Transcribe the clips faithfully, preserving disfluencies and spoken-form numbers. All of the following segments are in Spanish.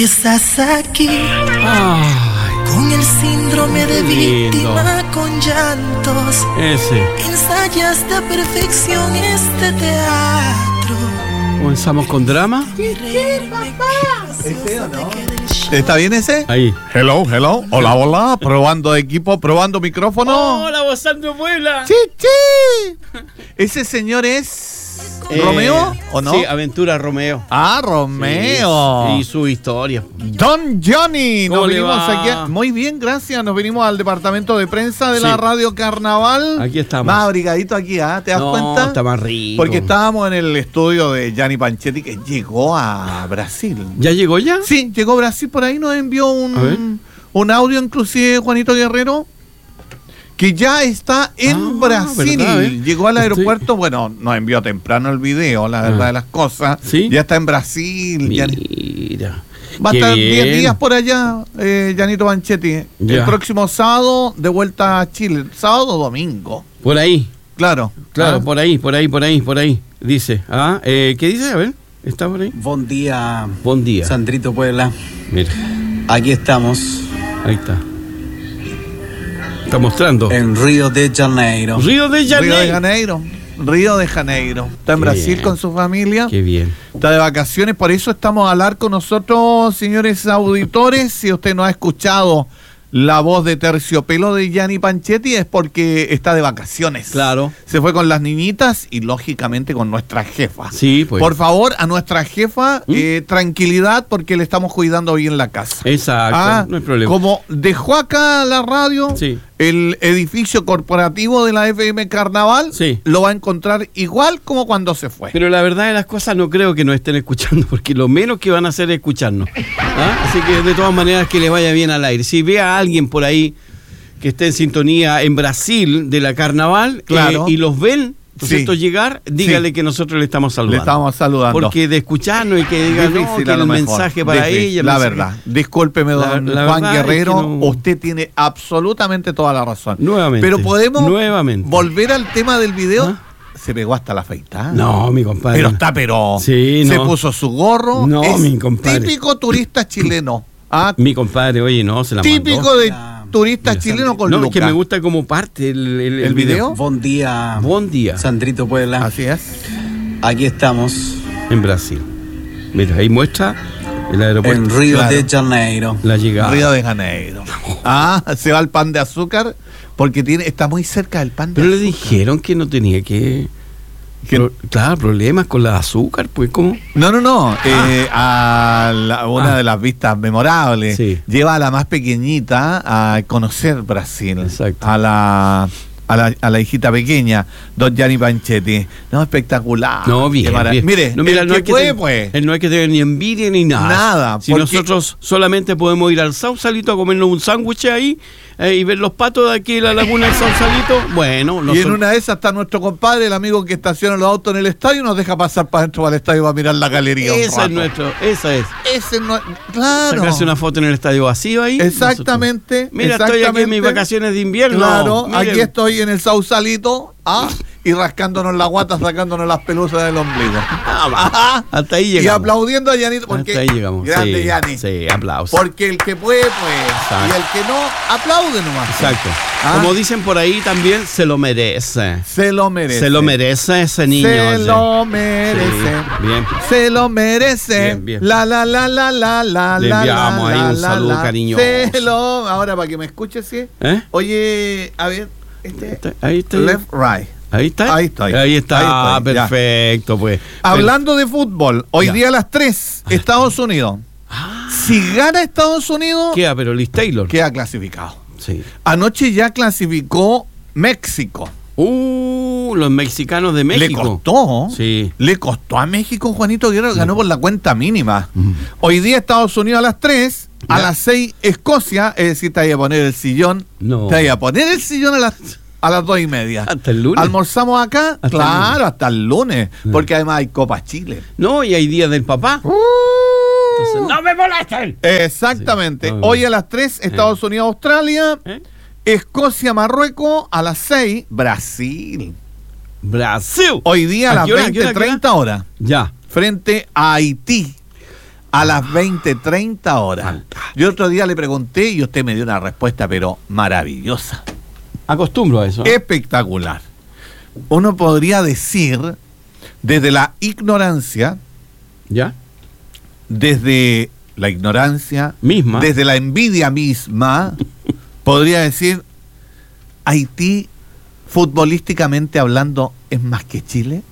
estás aquí. Ay, con el síndrome de lindo. víctima con llantos. Ese. Ensayas de perfección este teatro. ¿Comenzamos con drama? ¿Ese o no? ¿Está bien ese? Ahí. Hello, hello. Hola, hola. Probando equipo, probando micrófono. Hola, vos Sandro Puebla. ¡Sí, sí! ¿Ese señor es Eh, Romeo o no? Sí, Aventura Romeo. Ah, Romeo. Sí, y su historia. Don Johnny. ¿Cómo Nos le venimos va? aquí. a- Muy bien, gracias. Nos venimos al departamento de prensa de Sí. la Radio Carnaval. Aquí estamos. Más abrigadito aquí, ¿ah? ¿Te das No, cuenta? está más rico. Porque estábamos en el estudio de Gianni Panchetti, que llegó a Brasil. ¿Ya llegó ya? Sí, llegó a Brasil, por ahí nos envió A ver. un, un audio, inclusive Juanito Guerrero, que ya está en Ah, Brasil. ¿verdad, eh? Llegó al Estoy- aeropuerto, bueno, nos envió temprano el video, la verdad Ah. de las cosas. ¿Sí? Ya está en Brasil. ya- Mira. va a Qué estar diez bien. días por allá, eh, Janito Banchetti. El Ya. próximo sábado, de vuelta a Chile. Sábado o domingo. Por ahí. Claro. Claro, Ah. por ahí, por ahí, por ahí, por ahí. Dice. Ah, eh, ¿qué dice? A ver. ¿Está por ahí? Buen día, Buen día. Sandrito Puebla. Mira. Aquí estamos Ahí está. Está mostrando. en Río de Janeiro. Río de Río de Janeiro. Janeiro. Río de Janeiro. Está en Qué Brasil bien. con su familia. Qué bien. Está de vacaciones, por eso estamos a hablar con nosotros, señores auditores. Si usted no ha escuchado la voz de Terciopelo de Gianni Panchetti, es porque está de vacaciones. Claro. Se fue con las niñitas y lógicamente con nuestra jefa. Sí, pues. Por favor, a nuestra jefa, ¿Mm? eh, tranquilidad, porque le estamos cuidando bien la casa. Exacto. Ah, no hay problema. Como dejó acá la radio, Sí. el edificio corporativo de la F M Carnaval, Sí. lo va a encontrar igual como cuando se fue. Pero la verdad de las cosas no creo que nos estén escuchando, porque lo menos que van a hacer es escucharnos. ¿Ah? Así que de todas maneras que les vaya bien al aire. Si ve a alguien por ahí que esté en sintonía en Brasil de la Carnaval, Claro. eh, y los ven, ¿no es Sí. cierto?, llegar, dígale Sí. que nosotros le estamos saludando. Le estamos saludando. Porque de escucharnos y que digan, no, Difícil, que a lo el mejor. mensaje para Difícil, ella. La no sé verdad. qué. Discúlpeme, La- don la Juan verdad es que Guerrero. no- Usted tiene absolutamente toda la razón. Nuevamente. Pero podemos Nuevamente. volver al tema del video. ¿Ah? Se pegó hasta la afeitada. No, mi compadre. Pero está, pero. Sí, se no. puso su gorro. No, es mi compadre. típico turista chileno. Ah, Mi compadre, oye, no, se la típico mandó. de Ya. turista Mira, chileno con No, es Luca. que me gusta como parte el, el, el ¿El video? Buen día, Buen día. Sandrito Puebla. Así es. Aquí estamos En Brasil. Mira, ahí muestra el aeropuerto. en Río Claro. de Janeiro. La llegada. Río de Janeiro. Ah, se va al pan de azúcar porque tiene está muy cerca del pan de Pero le azúcar. dijeron que no tenía que... Que- Pro- claro, problemas con la azúcar, pues, ¿cómo? No, no, no. Eh, a la- una Ah. de las vistas memorables. Sí. Lleva a la más pequeñita a conocer Brasil. Exacto. A la, a la, a la hijita pequeña, don Gianni Panchetti. No, espectacular. No, bien, Qué mara- bien. Mire, no, mira, el no que hay que puede, tener- pues. él no hay que tener ni envidia ni nada. Nada, Si porque- nosotros solamente podemos ir al Sausalito a comernos un sándwich ahí eh, y ver los patos de aquí en la laguna del Sausalito, bueno, Y en nosotros- una de esas está nuestro compadre, el amigo que estaciona los autos en el estadio, y nos deja pasar para adentro para el estadio para mirar la galería. un ese es rato. nuestro, esa es. Ese no, claro. Sacarse una foto en el estadio vacío ahí. Exactamente. Nosotros- Mira, estoy aquí en exactamente. mis vacaciones de invierno. Claro, Miren. aquí estoy en el Sausalito, ah, y rascándonos la guata, sacándonos las pelusas del ombligo. Ajá. Hasta ahí Y llegamos. aplaudiendo a Yanito, porque Hasta ahí llegamos. grande sí, Yani. sí, aplausos. Porque el que puede, pues, Exacto. y el que no, aplaude nomás. Exacto. Ah. Como dicen por ahí también, se lo merece. Se lo merece. Se lo merece ese niño. Se ese. lo merece. Sí, bien. Se lo merece. Bien, bien. La la la la la la Le la, enviamos la, ahí un la, saludo la. cariñoso. Se lo, ahora para que me escuches, sí. ¿Eh? Oye, a ver, este Está- Ahí está. left right. Ahí está. Ahí estoy. Ahí está. Ahí estoy, ya. Perfecto, pues. Hablando de fútbol, hoy Ya. día a las tres, Estados Unidos. Ah, Si gana Estados Unidos, queda, pero Liz Taylor. queda clasificado. Sí. Anoche ya clasificó México. Uh, los mexicanos de México. Le costó. Sí. Le costó a México, Juanito Guerrero, ganó por la cuenta mínima. Mm. Hoy día Estados Unidos a las tres, a Ya. las seis Escocia, es decir, te voy a poner el sillón. No. Te voy a poner el sillón a las, a las dos y media. Hasta el lunes. Almorzamos acá, Hasta el claro, lunes. hasta el lunes, Mm. porque además hay Copa Chile. No, y hay Día del Papá. Entonces, ¡no me molesten! Exactamente. Sí. Hoy a las tres, Estados Unidos, Australia. ¿Eh? Escocia, Marruecos, a las seis, Brasil. Brasil. Hoy día a ¿A las qué hora, a qué veinte, hora, a qué hora? treinta horas, Ya. frente a Haití. a las veinte treinta horas. Fantástico. Yo otro día le pregunté y usted me dio una respuesta, pero maravillosa. Acostumbro a eso. ¿eh? Espectacular. Uno podría decir, desde la ignorancia, ¿Ya? desde la ignorancia Misma. desde la envidia misma, podría decir, Haití, futbolísticamente hablando, es más que Chile.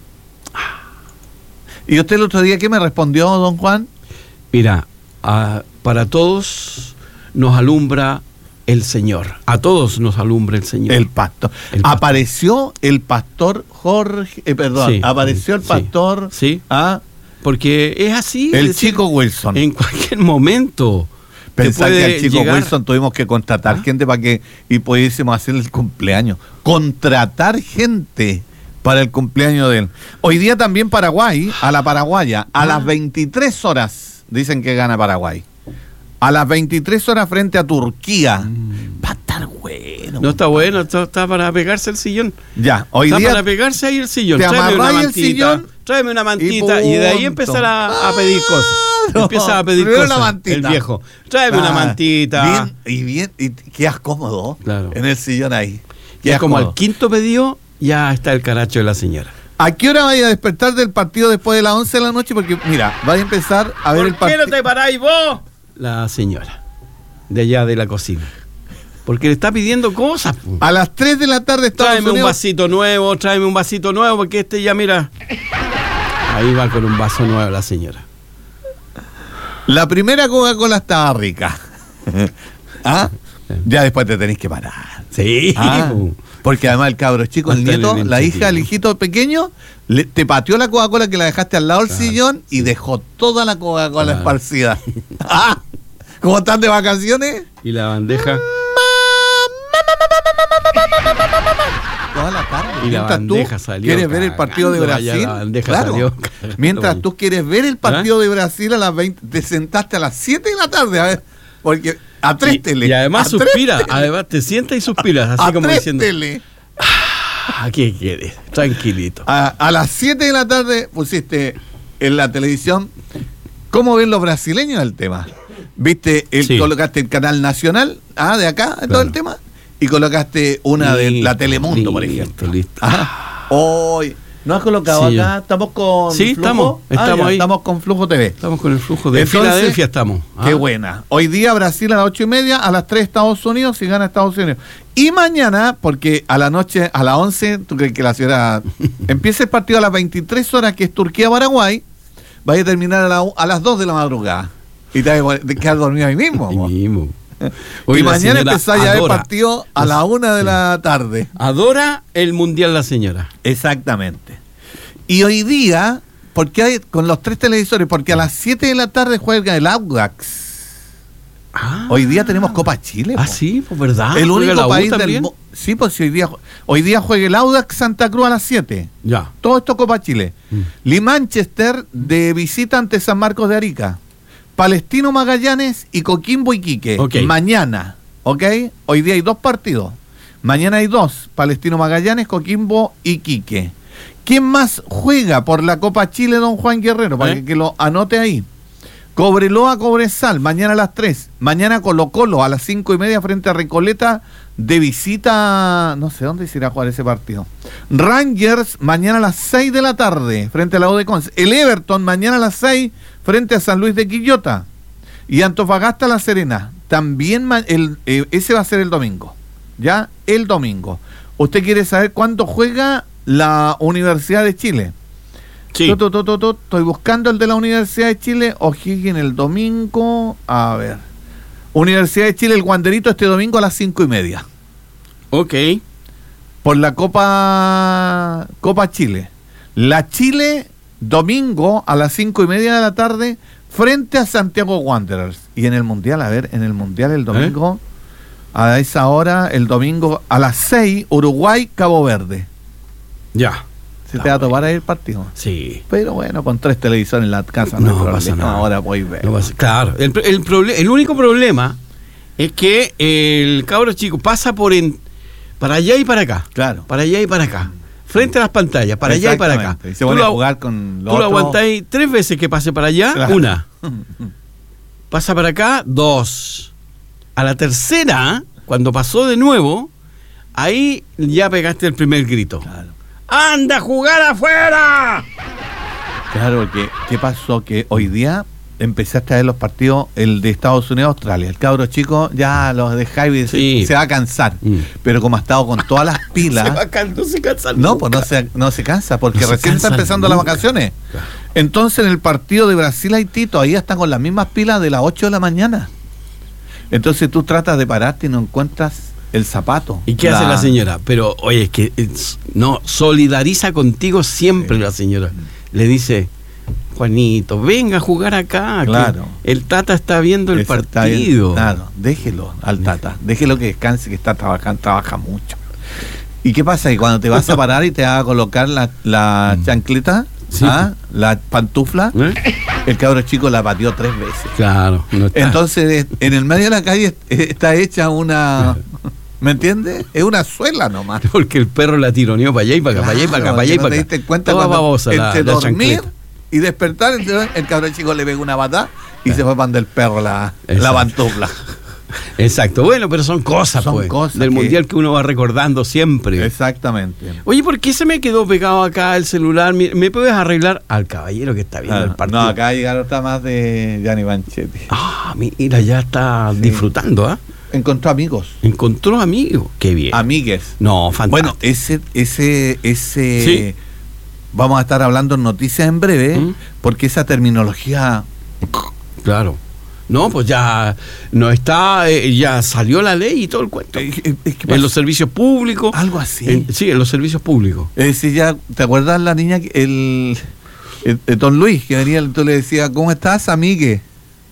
¿Y usted el otro día qué me respondió, don Juan? Mira, a- para todos nos alumbra el Señor. A todos nos alumbra el Señor. El pastor. El pastor. Apareció el pastor Jorge, eh, perdón, Sí, apareció el sí, pastor, sí. ah, Porque es así. el es decir, chico Wilson. En cualquier momento. te Pensar que puede al chico llegar- Wilson tuvimos que contratar ¿Ah? gente para que y pudiésemos hacer el cumpleaños. Contratar gente para el cumpleaños de él. Hoy día también Paraguay, a la paraguaya, a Ah. las veintitrés horas, dicen que gana Paraguay. A las veintitrés horas frente a Turquía. Va a estar bueno. No está bueno, está, está para pegarse el sillón. Ya, hoy está día para pegarse ahí el sillón. te Tráeme una amarráis el mantita. sillón Tráeme una mantita. y Y, de ahí punto. empezar a, a pedir cosas. Claro. Empieza a pedir Primero cosas. la mantita. El viejo. Tráeme una Ah, mantita. Bien, y bien, y quedas cómodo Claro. en el sillón ahí. Y Quedas es como cómodo. al quinto pedido, ya está el caracho de la señora. ¿A qué hora vaya a despertar del partido después de las once de la noche? Porque, mira, vaya a empezar a ver el ¿Por qué partido. no te paráis vos? La señora. De allá de la cocina. Porque le está pidiendo cosas. po. A las tres de la tarde Estados Tráeme un Unidos. vasito nuevo, tráeme un vasito nuevo, porque este ya, mira. Ahí va con un vaso nuevo la señora. La primera Coca-Cola estaba rica. ¿Ah? Ya después te tenés que parar. Sí. Ah, porque además el cabro chico, el Hasta en nieto, el la hija, incentivo. el hijito pequeño, le- te pateó la Coca-Cola que la dejaste al lado del Claro, sillón y dejó toda la Coca-Cola Claro. esparcida. Ah, ¿cómo están de vacaciones? Y la bandeja. Toda la tarde. Y la Mientras tú bandeja salió quieres ver el partido de cagando, allá Brasil. la bandeja claro. salió cagando. Mientras tú quieres ver el partido de Brasil a las veinte, te sentaste a las siete de la tarde a ver, porque a tres Y, tele. y además a tres suspira, tele, además te sientas y suspiras, así a como tres diciendo, tele. ¿a qué quieres? Tranquilito. A, a las siete de la tarde pusiste en la televisión cómo ven los brasileños el tema. Viste, el, Sí. colocaste el canal nacional, ah, de acá, todo Claro. el tema, y colocaste una de la Listo, Telemundo, por listo, ejemplo. listo. Ah, hoy, ¿no has colocado Sí, acá? yo- Estamos con Sí, Flujo. estamos, Ah, estamos ya, ahí. Estamos con Flujo T V. Estamos con el flujo de Entonces, Filadelfia, estamos. Qué Ah, buena. Hoy día Brasil a las ocho y media, a las tres Estados Unidos y gana Estados Unidos. Y mañana, porque a la noche, a las once, ¿tú crees que la ciudad empieza el partido a las veintitrés horas, que es Turquía-Paraguay? Vaya a terminar a, la- a las dos de la madrugada. Y te vas a quedar dormido ahí mismo. ahí po. mismo. Y Hoy la mañana señora empezáis a ver el adora- partido a la una de la tarde. Adora el mundial la señora. Exactamente. Y hoy día, porque hay con los tres televisores, porque a las siete de la tarde juega el Audax. Ah, Hoy día tenemos Copa Chile. Ah, po. sí, pues verdad. el Juega único la U país del también. mundo. Sí, pues si hoy día, hoy día juega el Audax Santa Cruz a las siete. Ya. Todo esto Copa Chile. Mm. Lee Manchester de visita ante San Marcos de Arica. Palestino Magallanes y Coquimbo Iquique. Ok. Mañana, ¿ok? Hoy día hay dos partidos. Mañana hay dos. Palestino Magallanes, Coquimbo Iquique. ¿Quién más juega por la Copa Chile, don Juan Guerrero? Para ¿Eh? que, que lo anote ahí. Cobreloa, Cobresal, mañana a las tres. Mañana Colo Colo a las cinco y media frente a Recoleta de visita. No sé dónde se irá a jugar ese partido. Rangers mañana a las seis de la tarde frente a la U de Conce. El Everton mañana a las seis frente a San Luis de Quillota. Y Antofagasta La Serena. También ma- el, eh, ese va a ser el domingo. Ya, el domingo. ¿Usted quiere saber cuándo juega la Universidad de Chile? Sí. Tu, tu, tu, tu, tu, Estoy buscando el de la Universidad de Chile. O'Higgins el domingo. A ver. Universidad de Chile, el Guanderito este domingo a las cinco y media. Ok. Por la Copa Copa Chile. La Chile, domingo a las cinco y media de la tarde, frente a Santiago Wanderers. Y en el Mundial, a ver, en el Mundial el domingo, a esa hora, el domingo a las seis, Uruguay, Cabo Verde. Ya. Se Está te va a bueno. tomar ahí el partido. Sí. Pero bueno, con tres televisores en la casa No hay pasa problema. nada. Ahora voy a ver. No pasa- claro. El, el, proble- el único problema es que el cabro chico pasa por en, para allá y para acá. Claro. Para allá y para acá. Frente a las pantallas, para allá y para acá. Exactamente. Y se Tú pone lo- a jugar con Tú los lo otros. aguantáis tres veces que pase para allá, Claro. una. pasa para acá, dos. A la tercera, cuando pasó de nuevo, ahí ya pegaste el primer grito. Claro. ¡Anda a jugar afuera! Claro, porque ¿qué pasó? Que hoy día empezaste a ver los partidos, el de Estados Unidos, Australia. El cabro chico ya los de Javi Sí. se va a cansar. Mm. Pero como ha estado con todas las pilas. Se va a can- no se cansa No, nunca. pues no se, no se cansa, porque No se recién está cansa empezando nunca. las vacaciones. Claro. Entonces en el partido de Brasil-Haití todavía están con las mismas pilas de las ocho de la mañana. Entonces tú tratas de pararte y no encuentras el zapato. ¿Y qué hace la señora? Pero, oye, es que es- no, solidariza contigo siempre la señora. Le dice, Juanito, venga a jugar acá. que Claro. el Tata está viendo el Eso está bien. partido. Claro, déjelo al Tata, déjelo que descanse, que está trabajando, trabaja mucho. ¿Y qué pasa? Y cuando te vas a parar y te vas a colocar la, la chancleta, Sí. ¿ah? la pantufla, ¿Eh? el cabro chico la pateó tres veces. Claro. No está. Entonces, en el medio de la calle está hecha una... ¿Me entiendes? Es una suela nomás. Porque el perro la tironeó para allá y para acá, para allá y para acá, para allá y no para te acá. diste cuenta Toda cuando babosa la, entre la dormir chancleta. y despertar, entonces, el cabrón chico le pegó una patada y se fue para el perro la, la Exacto. pantufla. Exacto. Bueno, pero son cosas, Son pues, cosas del que- mundial que uno va recordando siempre. Exactamente. Oye, ¿por qué se me quedó pegado acá el celular? ¿Me, me puedes arreglar al caballero que está viendo Ah, el partido? no, acá llegaron otra más de Gianni Vanchetti. Ah, mira, ya está Sí. disfrutando, ¿ah? Encontró amigos, Encontró amigos. Qué bien. amigues. No, fantástico. Bueno, ese, ese, ese, Sí. vamos a estar hablando en noticias en breve, ¿Mm? porque esa terminología, Claro. No, pues ya no está, eh, ya salió la ley y todo el cuento. eh, eh, es que En los pasa- servicios públicos. algo así. En- sí, en los servicios públicos. Es decir, ya, ¿te acuerdas la niña, que- el, el- el don Luis, que venía, tú le decías, ¿cómo estás, amigue?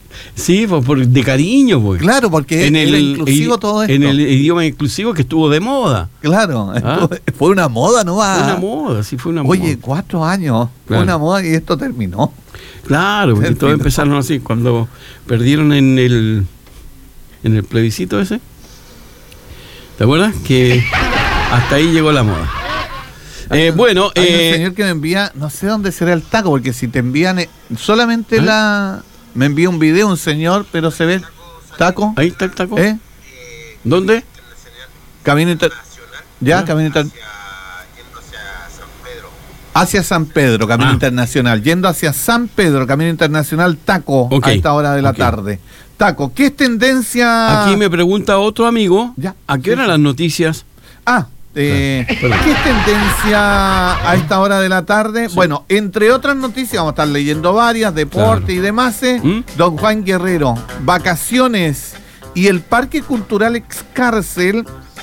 Sí, pues por, de cariño, pues. Claro, porque en el, era inclusivo i- todo esto. En el idioma inclusivo que estuvo de moda. Claro, Ah. fue una moda, ¿no? Fue una moda, sí, fue una Oye, moda. cuatro años, fue Claro. una moda y esto terminó. Claro, porque Terminó. todos empezaron así. Cuando perdieron en el en el plebiscito ese. ¿Te acuerdas? Que hasta ahí llegó la moda. Eh, bueno, Hay eh, un señor que me envía, no sé dónde será el taco, porque si te envían eh, solamente ¿Eh? la... Me envía un video un señor, pero se ve taco. ahí está el taco. ¿Eh? ¿Dónde? Camino inter... Ya, Ah. camino inter... Hacia San Pedro, camino Ah. internacional. Yendo hacia San Pedro, camino internacional, taco, Ok, a esta hora de la ok. tarde. Taco, ¿qué es tendencia? Aquí me pregunta otro amigo. Ya. ¿A qué eran las noticias? Ah, eh, Perdón. ¿qué es tendencia a esta hora de la tarde? Bueno, entre otras noticias, vamos a estar leyendo varias, deporte Claro. y demás. eh. ¿Mm? Don Juan Guerrero, vacaciones y el Parque Cultural Excárcel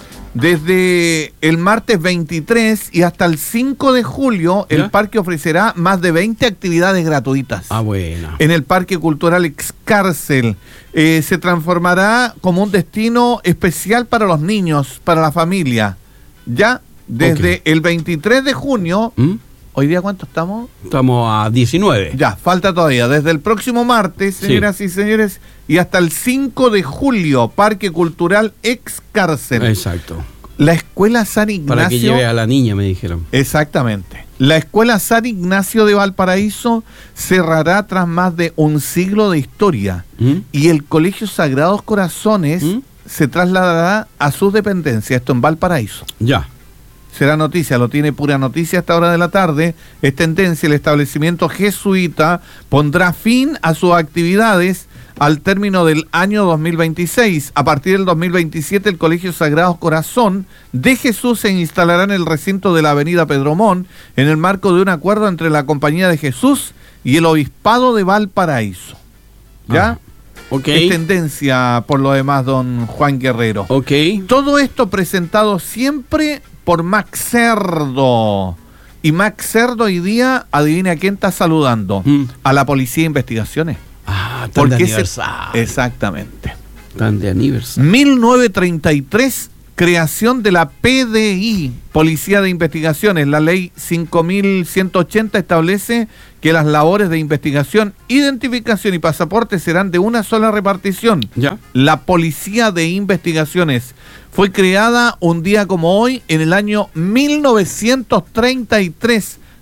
desde el martes veintitrés y hasta el cinco de julio, ¿Ya? el parque ofrecerá más de veinte actividades gratuitas. Ah, bueno. En el Parque Cultural Excárcel. Eh, se transformará como un destino especial para los niños, para la familia. Ya desde Ok. el veintitrés de junio, ¿Mm? ¿hoy día cuánto estamos? Estamos a diecinueve. Ya, falta todavía. Desde el próximo martes, Sí. señoras y señores, y hasta el cinco de julio, Parque Cultural Excárcel. Exacto. La Escuela San Ignacio... Para que lleve a la niña, me dijeron. Exactamente. La Escuela San Ignacio de Valparaíso cerrará tras más de un siglo de historia ¿Mm? y el Colegio Sagrados Corazones ¿Mm? se trasladará a sus dependencias, esto en Valparaíso. Ya. Será noticia, lo tiene Pura Noticia a esta hora de la tarde. Es tendencia, el establecimiento jesuita pondrá fin a sus actividades al término del año dos mil veintiséis. A partir del dos mil veintisiete, el Colegio Sagrado Corazón de Jesús se instalará en el recinto de la avenida Pedro Montt en el marco de un acuerdo entre la Compañía de Jesús y el Obispado de Valparaíso. ¿ya? Ah, ok. Es tendencia por lo demás, don Juan Guerrero. Ok. Todo esto presentado siempre por Max Cerdo. Y Max Cerdo hoy día, adivina a quién está saludando. Mm. A la Policía de Investigaciones. Ah, tan de Porque ese- aniversario. Exactamente. Tan de aniversario. mil novecientos treinta y tres, creación de la P D I, Policía de Investigaciones. La ley cinco mil ciento ochenta establece que las labores de investigación, identificación y pasaporte serán de una sola repartición. ¿Ya? La Policía de Investigaciones fue creada un día como hoy en el año mil novecientos treinta y tres,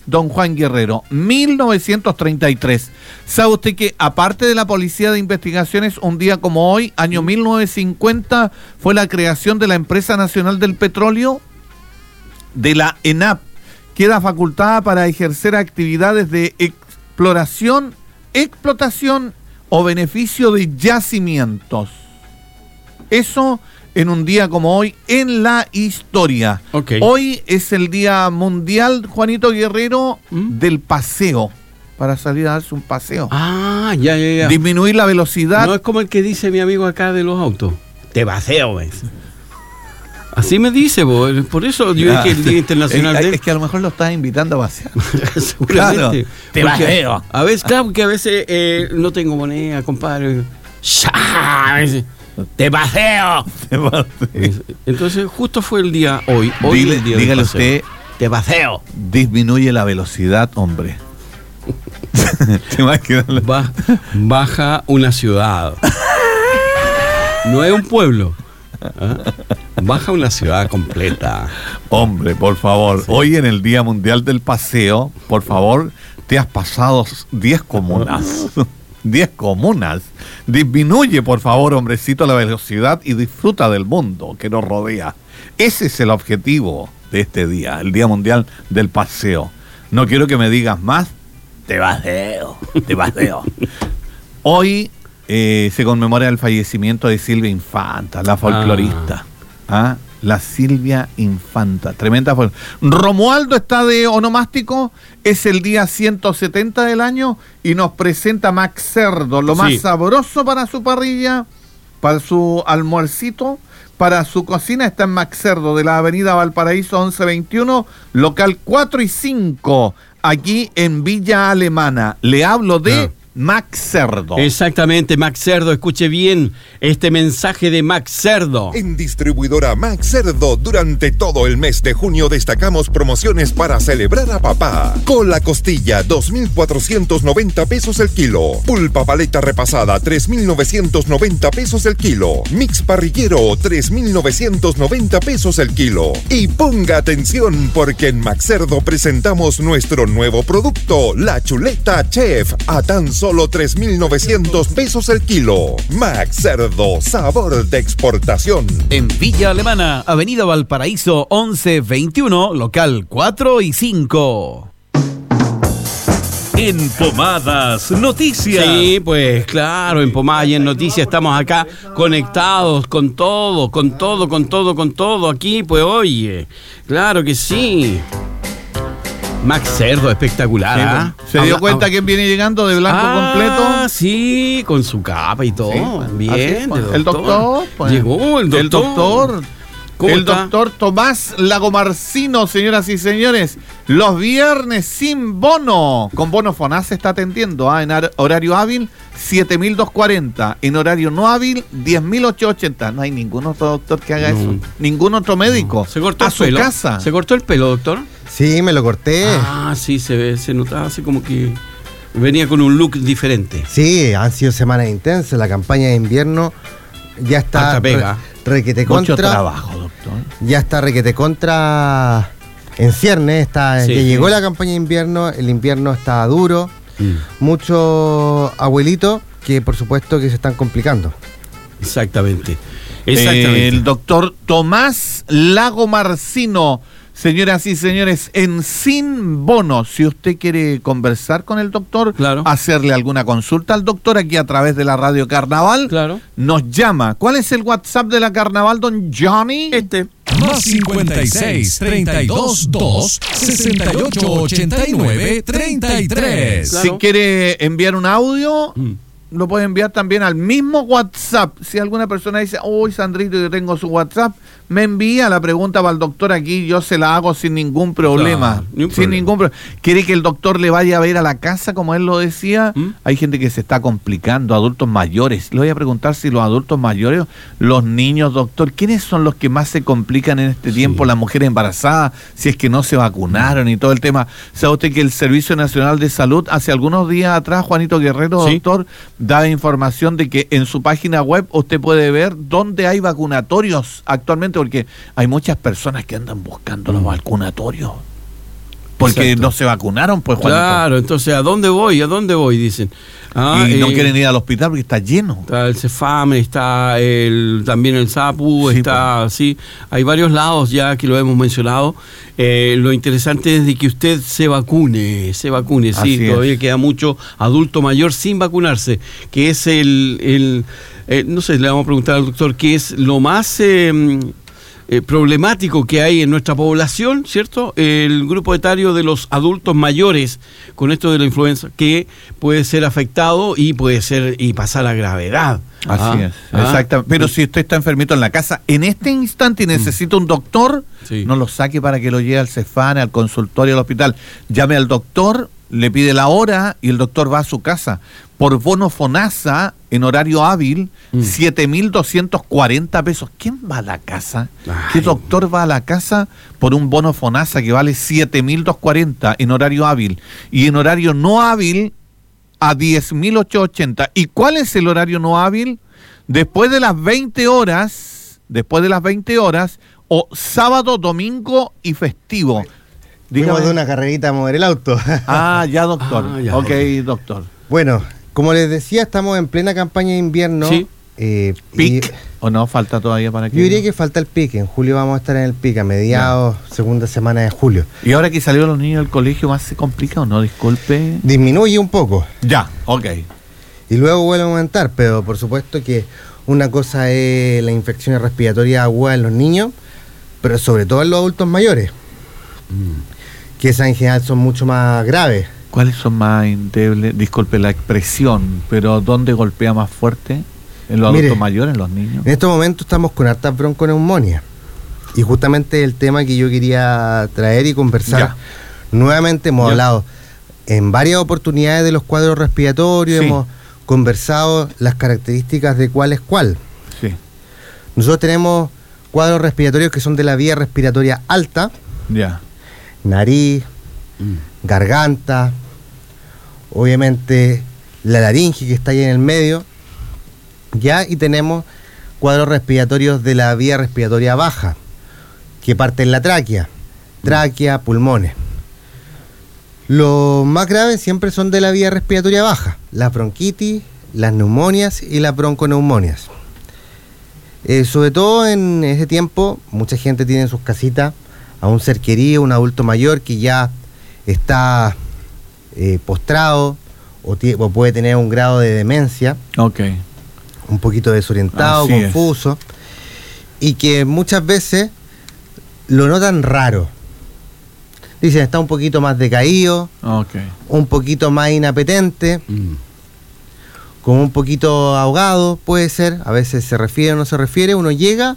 don Juan Guerrero, mil novecientos treinta y tres. ¿Sabe usted que aparte de la Policía de Investigaciones, un día como hoy, año mil novecientos cincuenta, fue la creación de la Empresa Nacional del Petróleo, de la ENAP, queda facultada para ejercer actividades de exploración, explotación o beneficio de yacimientos? Eso en un día como hoy en la historia. Okay. Hoy es el Día Mundial, Juanito Guerrero, ¿Mm? del paseo, para salir a darse un paseo. Ah, ya, ya, ya. Disminuir la velocidad. No es como el que dice mi amigo acá de los autos. Te paseo, ¿ves? Así me dice, bo. Por eso yo dije el Día Internacional es, de... es que a lo mejor lo estás invitando a pasear. Seguramente. Claro, te paseo. A veces, claro, que a veces eh, no tengo moneda, compadre. ¡Te paseo! Te paseo. Entonces, justo fue el día hoy. hoy Dile, el día dígale usted, te paseo. Disminuye la velocidad, hombre. Te vas a quedar la... Ba- baja una ciudad. No es un pueblo. ¿Ah? Baja una ciudad completa. Hombre, por favor, hoy en el Día Mundial del Paseo, por favor, te has pasado diez comunas. diez comunas. Disminuye, por favor, hombrecito, la velocidad y disfruta del mundo que nos rodea. Ese es el objetivo de este día, el Día Mundial del Paseo. No quiero que me digas más. Te paseo, te paseo. Hoy eh, se conmemora el fallecimiento de Silvia Infanta, la folclorista. Ah. ¿Ah? La Silvia Infanta, tremenda fue. Romualdo está de onomástico, es el día ciento setenta del año y nos presenta Max Cerdo, lo más sí. sabroso para su parrilla, para su almuercito, para su cocina. Está en Max Cerdo de la avenida Valparaíso once veintiuno, local cuatro y cinco, aquí en Villa Alemana. Le hablo de... Ah. Max Cerdo. Exactamente, Max Cerdo. Escuche bien este mensaje de Max Cerdo. En distribuidora Max Cerdo, durante todo el mes de junio destacamos promociones para celebrar a papá. Cola costilla, dos mil cuatrocientos noventa pesos el kilo. Pulpa paleta repasada, tres mil novecientos noventa pesos el kilo. Mix parrillero, tres mil novecientos noventa pesos el kilo. Y ponga atención porque en Max Cerdo presentamos nuestro nuevo producto, la chuleta Chef, a tan solo tres mil novecientos pesos el kilo. Max Cerdo, sabor de exportación. En Villa Alemana, avenida Valparaíso once veintiuno, local cuatro y cinco. En Pomadas Noticias. Sí, pues claro, en Pomadas y en Noticias estamos acá conectados con todo, con todo, con todo, con todo aquí, pues oye, claro que sí. Max Cerdo, espectacular, ¿ah? Sí, ¿se dio cuenta quién viene llegando de blanco ah, completo? Ah, sí, con su capa y todo. Sí, bien, pues, doctor. el doctor. Pues, llegó el doctor. El doctor. ¿Cómo el está? doctor Tomás Lagomarcino, señoras y señores. Los viernes sin bono. Con bono FONASA se está atendiendo. ¿ah? En horario hábil, siete mil doscientos cuarenta. En horario no hábil, diez mil ochocientos ochenta. No hay ningún otro doctor que haga no. eso. Ningún otro médico. No. ¿Se cortó a el su pelo? casa. ¿Se cortó el pelo, doctor? Sí, me lo corté. Ah, sí, se ve, se notaba así como que venía con un look diferente. Sí, han sido semanas intensas. La campaña de invierno ya está pega. Re, requete Mucho contra. trabajo, doctor. Ya está requete contra en ciernes. Está, sí, ya sí. llegó la campaña de invierno. El invierno está duro. Mm. Muchos abuelitos que por supuesto que se están complicando. Exactamente. Exactamente. Eh, el doctor Tomás Lagomarcino. Señoras y señores, en Sin Bono, si usted quiere conversar con el doctor, claro. hacerle alguna consulta al doctor aquí a través de la Radio Carnaval, claro. nos llama. ¿Cuál es el WhatsApp de la Carnaval, don Johnny? Este. Más cincuenta y seis, treinta y dos, dos, sesenta y ocho, ochenta y nueve, treinta y tres. Claro. Si quiere enviar un audio... Mm. Lo puede enviar también al mismo WhatsApp. Si alguna persona dice, uy, Sandrito, yo tengo su WhatsApp, me envía la pregunta para el doctor aquí, yo se la hago sin ningún problema. Claro, ni un sin problema. ningún problema. ¿Quiere que el doctor le vaya a ver a la casa, como él lo decía? ¿Mm? Hay gente que se está complicando, adultos mayores. Le voy a preguntar si los adultos mayores, los niños, doctor, ¿quiénes son los que más se complican en este Sí. tiempo? Las mujeres embarazadas, si es que no se vacunaron y todo el tema. ¿Sabe usted que el Servicio Nacional de Salud, hace algunos días atrás, Juanito Guerrero, Sí. doctor, daba información de que en su página web usted puede ver dónde hay vacunatorios actualmente, porque hay muchas personas que andan buscando los vacunatorios. Porque Exacto. no se vacunaron, pues, Juanito. Claro, entonces, ¿a dónde voy? ¿A dónde voy? Dicen. Ah, Y no eh, quieren ir al hospital porque está lleno. Está el Cefam, está el, también el SAPU, Sí, está, sí, hay varios lados ya que lo hemos mencionado. Eh, lo interesante es de que usted se vacune, se vacune, sí, Así todavía es. queda mucho adulto mayor sin vacunarse, que es el, el eh, no sé, le vamos a preguntar al doctor, ¿qué es lo más eh, eh, problemático que hay en nuestra población, ¿cierto? El grupo etario de los adultos mayores con esto de la influenza, que puede ser afectado y puede ser y pasar a gravedad. Así Ah, es, ah. exactamente. Pero si usted está enfermito en la casa, en este instante y necesita un doctor, Sí. no lo saque para que lo lleve al Cefán, al consultorio, al hospital. Llame al doctor, le pide la hora y el doctor va a su casa. Por bono FONASA, en horario hábil, Mm. siete mil doscientos cuarenta pesos. ¿Quién va a la casa? Ay. ¿Qué doctor va a la casa por un bono FONASA que vale siete mil doscientos cuarenta en horario hábil? Y en horario no hábil, a diez mil ochocientos ochenta. ¿Y cuál es el horario no hábil? Después de las veinte horas, después de las veinte horas, o sábado, domingo y festivo. Fuimos Dígame. de una carrerita a mover el auto. Ah, ya, doctor. Ah, ya, ok, ok. doctor. Bueno, como les decía, estamos en plena campaña de invierno. Sí. eh, y ¿Pic? ¿O no? ¿Falta todavía para que...? yo diría que falta el pic. En julio vamos a estar en el pic, a mediados, segunda semana de julio. ¿Y ahora que salieron los niños del colegio, más se complica o no? Disculpe. Disminuye un poco Ya, ok. y luego vuelve a aumentar, pero por supuesto que una cosa es la infección respiratoria aguda en los niños, pero sobre todo en los adultos mayores, que esas en general son mucho más graves. ¿Cuáles son más endebles? Disculpe la expresión, pero ¿dónde golpea más fuerte? ¿En los Mire, adultos mayores, en los niños? En estos momentos estamos con hartas bronconeumonias. Y justamente el tema que yo quería traer y conversar, Ya. nuevamente hemos Ya. hablado en varias oportunidades de los cuadros respiratorios, Sí. hemos conversado las características de cuál es cuál. Sí, Nosotros tenemos cuadros respiratorios que son de la vía respiratoria alta, ya. nariz, garganta, obviamente la laringe que está ahí en el medio, ya, y tenemos cuadros respiratorios de la vía respiratoria baja, que parte en la tráquea, tráquea, pulmones. Los más graves siempre son de la vía respiratoria baja, las bronquitis, las neumonias y las bronconeumonias. Eh, sobre todo en ese tiempo, mucha gente tiene en sus casitas a un ser querido, un adulto mayor que ya está eh, postrado o, tie- o puede tener un grado de demencia, Ok. un poquito desorientado, Así es. confuso, y que muchas veces lo notan raro. Dicen, está un poquito más decaído, Ok. un poquito más inapetente, Mm. como un poquito ahogado, puede ser, a veces se refiere o no se refiere, uno llega,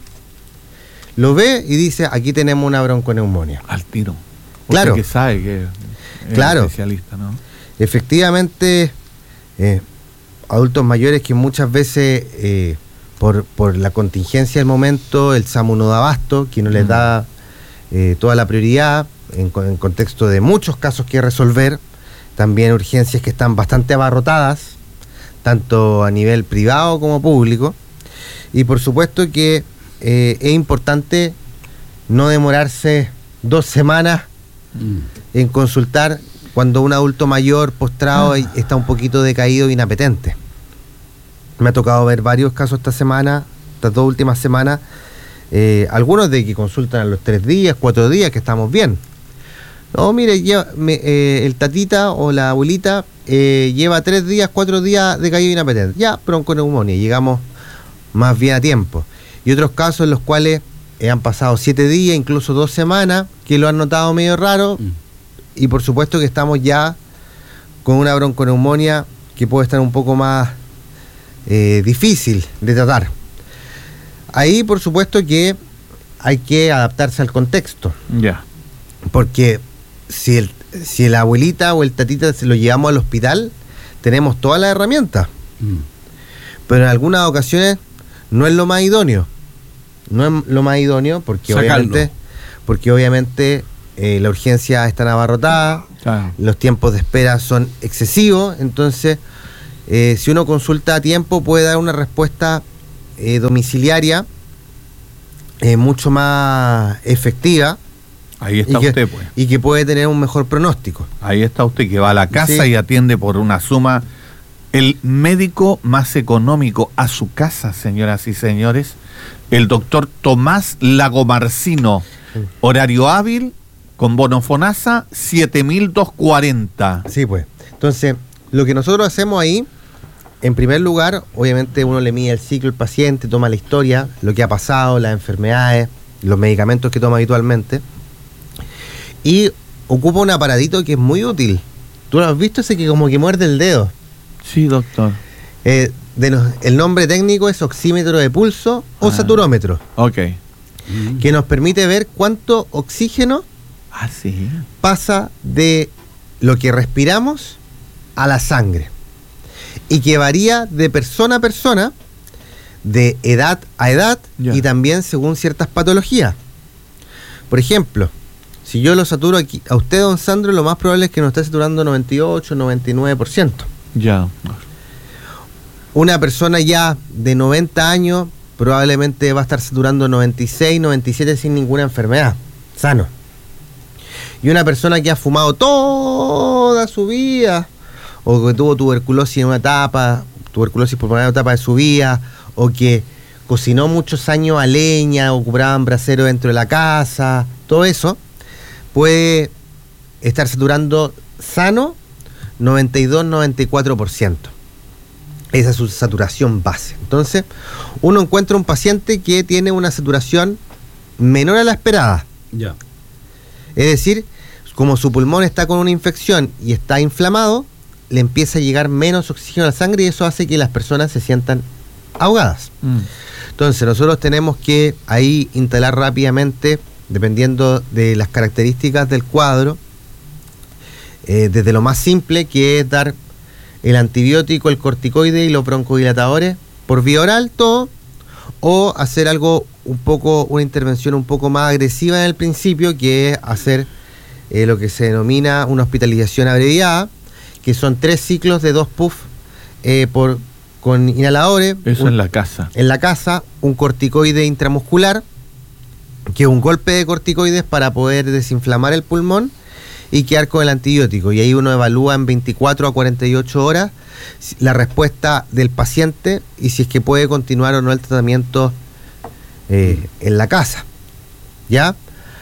lo ve y dice, aquí tenemos una bronconeumonía. Al tiro. Usted Claro. que sabe que es Claro. especialista, ¿no? Efectivamente, eh, adultos mayores que muchas veces, eh, por, por la contingencia del momento, el SAMU no da abasto, que no les Mm. da eh, toda la prioridad, en, con- en contexto de muchos casos que resolver, también urgencias que están bastante abarrotadas, tanto a nivel privado como público, y por supuesto que eh, es importante no demorarse dos semanas Mm. en consultar cuando un adulto mayor postrado y está un poquito decaído e inapetente. Me ha tocado ver varios casos esta semana, estas dos últimas semanas, eh, algunos de que consultan a los tres días, cuatro días, que estamos bien. No, mire, lleva- me- eh, el tatita o la abuelita eh, lleva tres días, cuatro días decaído e inapetente. Ya, bronconeumonía, llegamos más bien a tiempo. Y otros casos en los cuales eh, han pasado siete días, incluso dos semanas, que lo han notado medio raro, Mm. y por supuesto que estamos ya con una bronconeumonía que puede estar un poco más eh, difícil de tratar. Ahí por supuesto que hay que adaptarse al contexto, Ya. porque si, el, si la abuelita o el tatita se lo llevamos al hospital, tenemos todas las herramientas, Mm. pero en algunas ocasiones no es lo más idóneo. No es lo más idóneo porque Sacarlo. obviamente, porque obviamente eh, la urgencia está abarrotada, Claro. los tiempos de espera son excesivos, entonces eh, si uno consulta a tiempo puede dar una respuesta eh, domiciliaria eh, mucho más efectiva Ahí está y que, usted, pues. Y que puede tener un mejor pronóstico. Ahí está usted, que va a la casa Sí. y atiende por una suma. El médico más económico a su casa, señoras y señores, el doctor Tomás Lagomarcino. Horario hábil, con bono FONASA, siete mil doscientos cuarenta. Sí, pues. Entonces, lo que nosotros hacemos ahí, en primer lugar, obviamente uno le mide el ciclo al paciente, toma la historia, lo que ha pasado, las enfermedades, los medicamentos que toma habitualmente, y ocupa un aparatito que es muy útil. ¿Tú lo has visto? Ese que como que muerde el dedo. Sí, doctor. Eh, de los- el nombre técnico es oxímetro de pulso o Ah. saturómetro, Ok. que nos permite ver cuánto oxígeno Ah, sí. pasa de lo que respiramos a la sangre, y que varía de persona a persona, de edad a edad, Ya. y también según ciertas patologías. Por ejemplo, si yo lo saturo aquí a usted, don Sandro, lo más probable es que nos esté saturando noventa y ocho, noventa y nueve por ciento. Ya. Una persona ya de noventa años probablemente va a estar saturando noventa y seis, noventa y siete sin ninguna enfermedad, sano. Y una persona que ha fumado toda su vida, o que tuvo tuberculosis en una etapa, tuberculosis pulmonar en una etapa de su vida, o que cocinó muchos años a leña, ocupaban brasero dentro de la casa, todo eso, puede estar saturando sano noventa y dos, noventa y cuatro por ciento. Esa es su saturación base. Entonces, uno encuentra un paciente que tiene una saturación menor a la esperada. Ya. Es decir, como su pulmón está con una infección y está inflamado, le empieza a llegar menos oxígeno a la sangre, y eso hace que las personas se sientan ahogadas. Mm. Entonces, nosotros tenemos que ahí instalar rápidamente, dependiendo de las características del cuadro, eh, desde lo más simple, que es dar el antibiótico, el corticoide y los broncodilatadores por vía oral, todo, o hacer algo un poco, una intervención un poco más agresiva en el principio, que es hacer eh, lo que se denomina una hospitalización abreviada, que son tres ciclos de dos puff eh, por, con inhaladores. Eso un- en la casa. en la casa, un corticoide intramuscular, que es un golpe de corticoides para poder desinflamar el pulmón y quedar con el antibiótico. Y ahí uno evalúa en veinticuatro a cuarenta y ocho horas si- la respuesta del paciente y si es que puede continuar o no el tratamiento eh, en la casa. ¿Ya?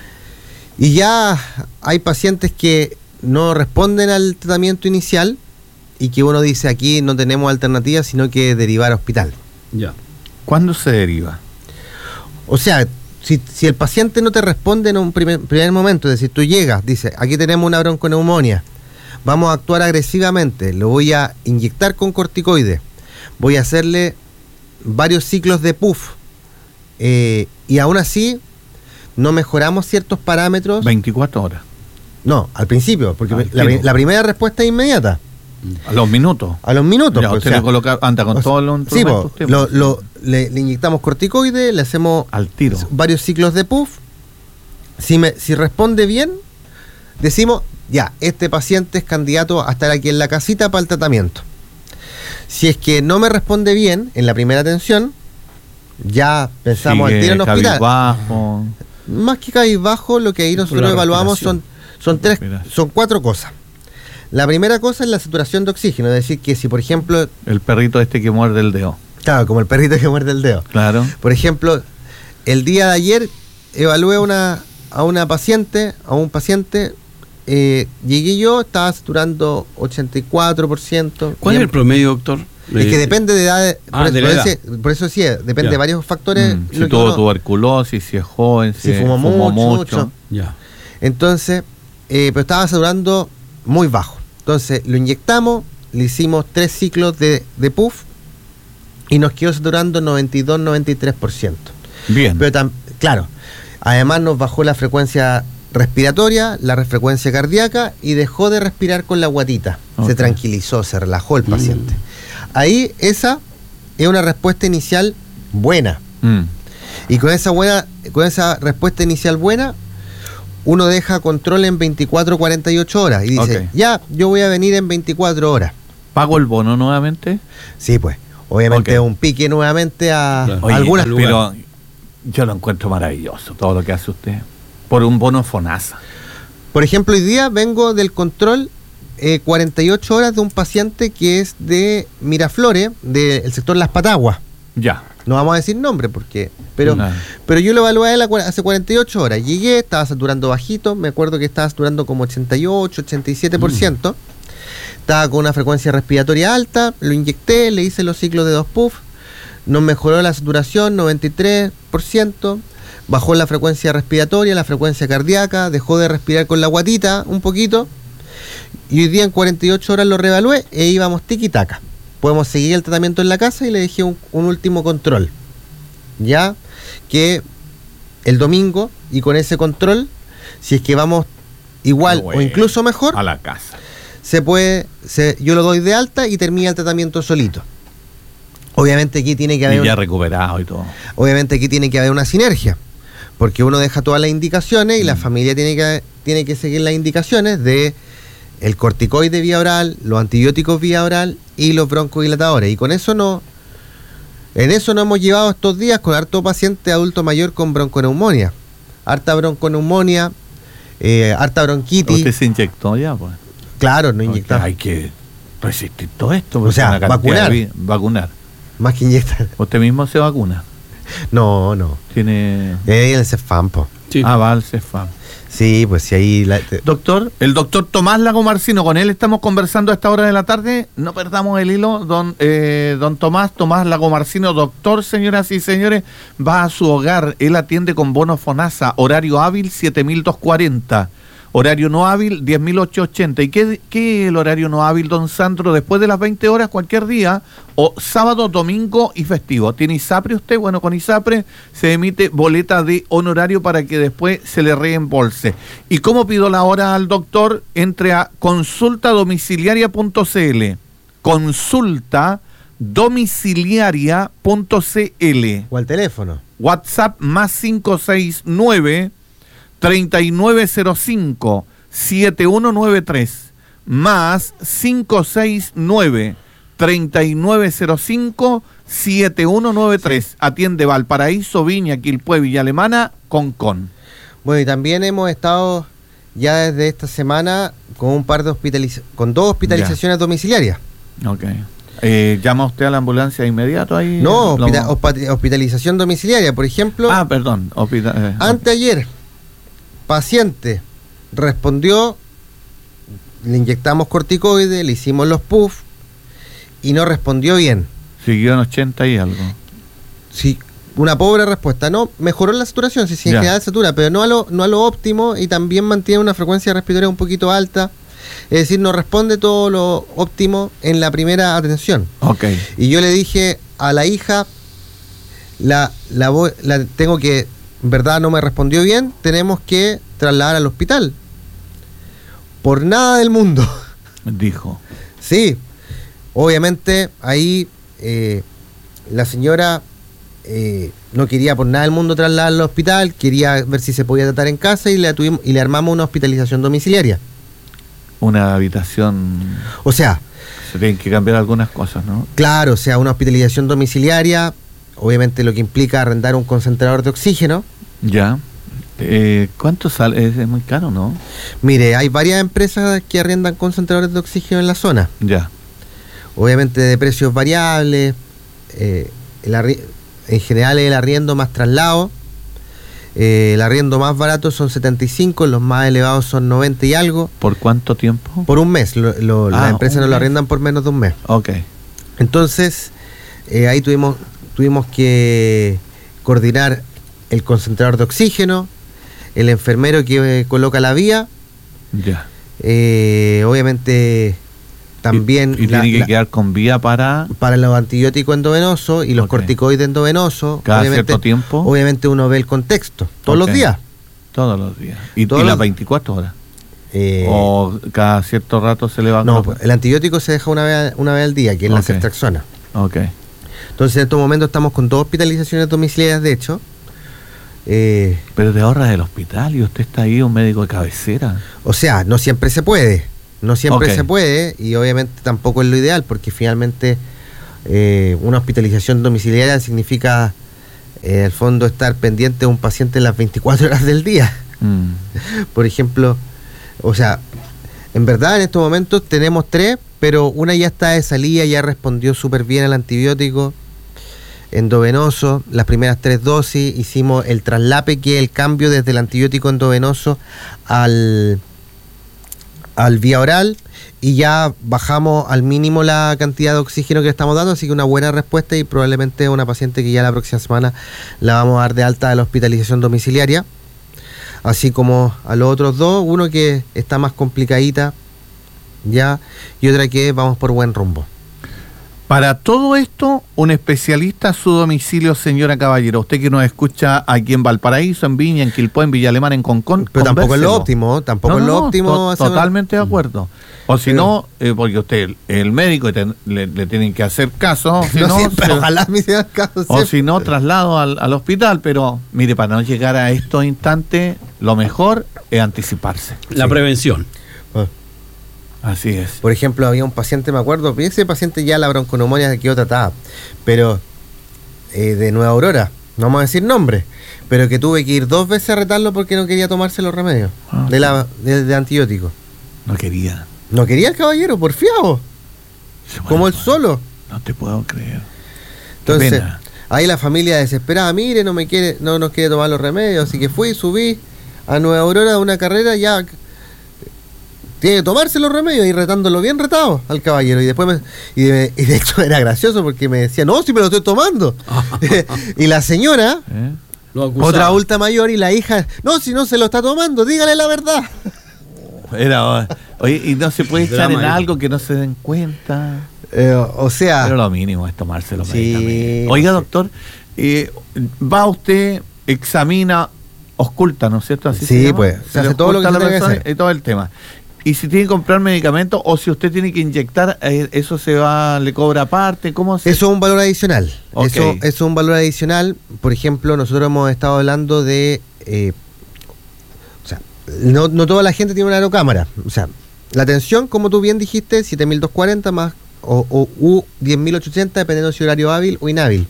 Y ya hay pacientes que no responden al tratamiento inicial y que uno dice aquí no tenemos alternativa sino que derivar a hospital. Ya. ¿Cuándo se deriva? O sea, si, si el paciente no te responde en un primer, primer momento, es decir, tú llegas, dices, aquí tenemos una bronconeumonía, vamos a actuar agresivamente, lo voy a inyectar con corticoides, voy a hacerle varios ciclos de puff, eh, y aún así no mejoramos ciertos parámetros. veinticuatro horas. No, al principio, porque Al la, tiro. la primera respuesta es inmediata, A los minutos. a los minutos. Ya, pues, usted o sea, le coloca, anda con o sea, todos los sí, instrumentos. po, usted, lo- po. lo- le, le inyectamos corticoides, le hacemos Al tiro. varios ciclos de puff. Si, me, si responde bien, decimos, ya, este paciente es candidato a estar aquí en la casita para el tratamiento. Si es que no me responde bien en la primera atención, ya pensamos al Sigue tiro en hospital. cabizbajo. Más que cabizbajo, lo que ahí nosotros la evaluamos son, respiración. son tres, Respiración. son cuatro cosas. La primera cosa es la saturación de oxígeno, es decir, que si por ejemplo, El perrito este que muerde el dedo. claro, como el perrito que muerde el dedo. Claro. Por ejemplo, el día de ayer evalué una, a una paciente, a un paciente, eh, llegué yo, estaba saturando ochenta y cuatro por ciento. ¿Cuál es el promedio, doctor? Es que depende de edad. de- Ah, por, de la por edad. ese- por eso sí, depende Ya. de varios factores. Mm, si lo que tuvo uno- tuberculosis, si es joven, si, si fumó, fumó mucho, mucho. mucho. Ya. Entonces, eh, pero estaba saturando muy bajo. Entonces, lo inyectamos, le hicimos tres ciclos de, de puff y nos quedó saturando noventa y dos, noventa y tres por ciento. Bien. Pero tam- claro, además nos bajó la frecuencia respiratoria, la frecuencia cardíaca y dejó de respirar con la guatita. Ok. Se tranquilizó, se relajó el paciente. Ahí esa es una respuesta inicial buena. Mm. Y con esa buena, con esa respuesta inicial buena, uno deja control en veinticuatro, cuarenta y ocho horas y dice, Ok. ya, yo voy a venir en veinticuatro horas. ¿Pago el bono nuevamente? Sí, pues, obviamente Ok. un pique nuevamente a, Claro. a Oye, algunas. lugar. pero yo lo encuentro maravilloso, todo lo que hace usted. Por un bono FONASA. Por ejemplo, hoy día vengo del control eh, cuarenta y ocho horas de un paciente que es de Miraflores, del sector Las Pataguas. Ya. No vamos a decir nombre porque pero No. pero yo lo evalué a él hace cuarenta y ocho horas. Llegué, estaba saturando bajito, me acuerdo que estaba saturando como ochenta y ocho, ochenta y siete por ciento. Mm. Estaba con una frecuencia respiratoria alta, lo inyecté, le hice los ciclos de dos puff, nos mejoró la saturación noventa y tres por ciento, bajó la frecuencia respiratoria, la frecuencia cardíaca, dejó de respirar con la guatita un poquito. Y hoy día en cuarenta y ocho horas lo reevalué e íbamos tiki-taka. Podemos seguir el tratamiento en la casa y le dejé un, un último control. Ya que el domingo, y con ese control, si es que vamos igual Bueno, o incluso mejor, a la casa. se puede, se, yo lo doy de alta y termina el tratamiento solito. Obviamente aquí tiene que haber Y ya una, recuperado y todo. obviamente aquí tiene que haber una sinergia, porque uno deja todas las indicaciones y mm. la familia tiene que, tiene que seguir las indicaciones de el corticoide vía oral, los antibióticos vía oral y los broncodilatadores. Y con eso no, en eso nos hemos llevado estos días con harto paciente adulto mayor con bronconeumonía. Harta bronconeumonía, eh, harta bronquitis. Usted se inyectó ya, pues. Claro, no inyectar. Hay que resistir todo esto. O sea, vacunar. De, vacunar. Más que inyectar. ¿Usted mismo se vacuna? No, no. Tiene... Eh, el Cefam, po. Sí. Ah, va al Cefam. Sí, pues si ahí... La, te... Doctor, el doctor Tomás Lagomarcino, con él estamos conversando a esta hora de la tarde. No perdamos el hilo, don eh, don Tomás, Tomás Lagomarcino, doctor, señoras y señores, va a su hogar. Él atiende con bono FONASA, horario hábil siete mil doscientos cuarenta, horario no hábil diez mil ochocientos ochenta. ¿Y qué, qué es el horario no hábil, don Sandro? Después de las veinte horas, cualquier día, o sábado, domingo y festivo. ¿Tiene ISAPRE usted? Bueno, con ISAPRE se emite boleta de honorario para que después se le reembolse. ¿Y cómo pido la hora al doctor? Entre a consulta domiciliaria punto c l. Consulta domiciliaria punto c l. O al teléfono. WhatsApp más cinco seis nueve, treinta y nueve cero cinco, siete uno nueve tres, más cinco seis nueve, treinta y nueve cero cinco, siete uno nueve tres. Atiende Valparaíso, Viña, Quilpué, Villa Alemana, Concón. Bueno, y también hemos estado ya desde esta semana con un par de hospitaliz con dos hospitalizaciones ya. domiciliarias. Ok. Eh, ¿Llama usted a la ambulancia de inmediato ahí? No, hospita hospitalización domiciliaria, por ejemplo. Ah, perdón. Eh, anteayer, paciente respondió, le inyectamos corticoide, le hicimos los puff y no respondió bien. Siguió en ochenta y algo. Sí, una pobre respuesta. No, mejoró la saturación, sí, sí, en general satura, pero no a lo, no a lo óptimo, y también mantiene una frecuencia respiratoria un poquito alta. Es decir, no responde todo lo óptimo en la primera atención. Okay. Y yo le dije a la hija, la, la, voy, la tengo que, en verdad no me respondió bien, tenemos que trasladar al hospital. Por nada del mundo. Dijo. Sí. Obviamente ahí eh, la señora eh, no quería por nada del mundo trasladarla al hospital, quería ver si se podía tratar en casa y le, tuvimos, y le armamos una hospitalización domiciliaria. Una habitación... O sea... Se tienen que cambiar algunas cosas, ¿no? Claro, o sea, una hospitalización domiciliaria, obviamente lo que implica arrendar un concentrador de oxígeno. Ya. Eh, ¿Cuánto sale? Es, es muy caro, ¿no? Mire, hay varias empresas que arrendan concentradores de oxígeno en la zona. Ya. Obviamente de precios variables, eh, el en general el arriendo más traslado. Eh, el arriendo más barato son setenta y cinco, los más elevados son noventa y algo. ¿Por cuánto tiempo? Por un mes. Lo, lo, ah, las empresas no lo arriendan por menos de un mes. Ok. Entonces, eh, ahí tuvimos, tuvimos que coordinar el concentrador de oxígeno, el enfermero que eh, coloca la vía. Ya. Eh, obviamente... También y, y la, tiene que la, quedar con vía para para los antibióticos endovenosos y los okay. corticoides endovenosos. Cada obviamente, cierto tiempo. Obviamente uno ve el contexto. Todos okay. los días. Todos los días. ¿Y, Todos y los... las veinticuatro horas? Eh, ¿O cada cierto rato se le va a... No, el antibiótico se deja una vez, una vez al día, que es okay. la ceftriaxona. Ok. Entonces en estos momentos estamos con dos hospitalizaciones domiciliarias, de hecho. Eh, Pero te ahorras del hospital y usted está ahí, un médico de cabecera. O sea, no siempre se puede. No siempre okay. se puede, y obviamente tampoco es lo ideal, porque finalmente eh, una hospitalización domiciliaria significa, eh, al fondo, estar pendiente de un paciente las veinticuatro horas del día. Mm. Por ejemplo, o sea, en verdad en estos momentos tenemos tres, pero una ya está de salida, ya respondió súper bien al antibiótico endovenoso. Las primeras tres dosis hicimos el traslape, que es el cambio desde el antibiótico endovenoso al, al vía oral, y ya bajamos al mínimo la cantidad de oxígeno que le estamos dando, así que una buena respuesta, y probablemente una paciente que ya la próxima semana la vamos a dar de alta de la hospitalización domiciliaria, así como a los otros dos, uno que está más complicadita ya, y otra que vamos por buen rumbo. Para todo esto, un especialista a su domicilio, señora Caballero. Usted que nos escucha aquí en Valparaíso, en Viña, en Quilpué, en Villa Alemana, en Concón. Pero tampoco es lo convérselo. óptimo, tampoco No, es lo no, óptimo. to- hacer una- totalmente de acuerdo. O si Pero- no, eh, porque usted es el médico y ten- le, le tienen que hacer caso. Si no, no, siempre, se- ojalá me hicieran caso. o siempre. si no, traslado al, al hospital. Pero mire, para no llegar a estos instantes, lo mejor es anticiparse. La Sí. prevención. Ah. Así es. Por ejemplo, había un paciente, me acuerdo, y ese paciente ya la bronconeumonía quedó tratada, pero eh, de Nueva Aurora, no vamos a decir nombre, pero que tuve que ir dos veces a retarlo porque no quería tomarse los remedios Ah, de, la, de, de antibiótico. No quería. No quería el caballero, porfiado, como él solo. No te puedo creer. Entonces, pena. ahí la familia desesperada, mire, no me quiere, no nos quiere tomar los remedios, así que fui, subí a Nueva Aurora de una carrera, ya tiene que tomarse los remedios, y retándolo bien retado al caballero, y después me, y, de, y de hecho era gracioso porque me decía, no, si me lo estoy tomando. Y la señora, ¿Eh? Lo acusaba. otra adulta mayor, y la hija, no, si no se lo está tomando, dígale la verdad. Era, oye, y no se puede El echar en drama ahí. algo que no se den cuenta. Eh, o sea, Pero lo mínimo es tomarse los Sí, medicamentos. Oiga, sí. doctor, eh, va usted, examina, ausculta, ¿no es cierto? Así Sí, se llama. pues, se le hace todo lo que ausculta se a la tiene que persona hacer. y todo el tema. Y si tiene que comprar medicamentos o si usted tiene que inyectar, eh, eso se va, le cobra aparte, ¿cómo se...? eso es un valor adicional. Ok. Eso, eso es un valor adicional. Por ejemplo, nosotros hemos estado hablando de... eh, o sea, no, no toda la gente tiene una aerocámara. O sea, la tensión, como tú bien dijiste, siete mil doscientos cuarenta más o, o U diez mil ochocientos ochenta, dependiendo si horario hábil o inhábil.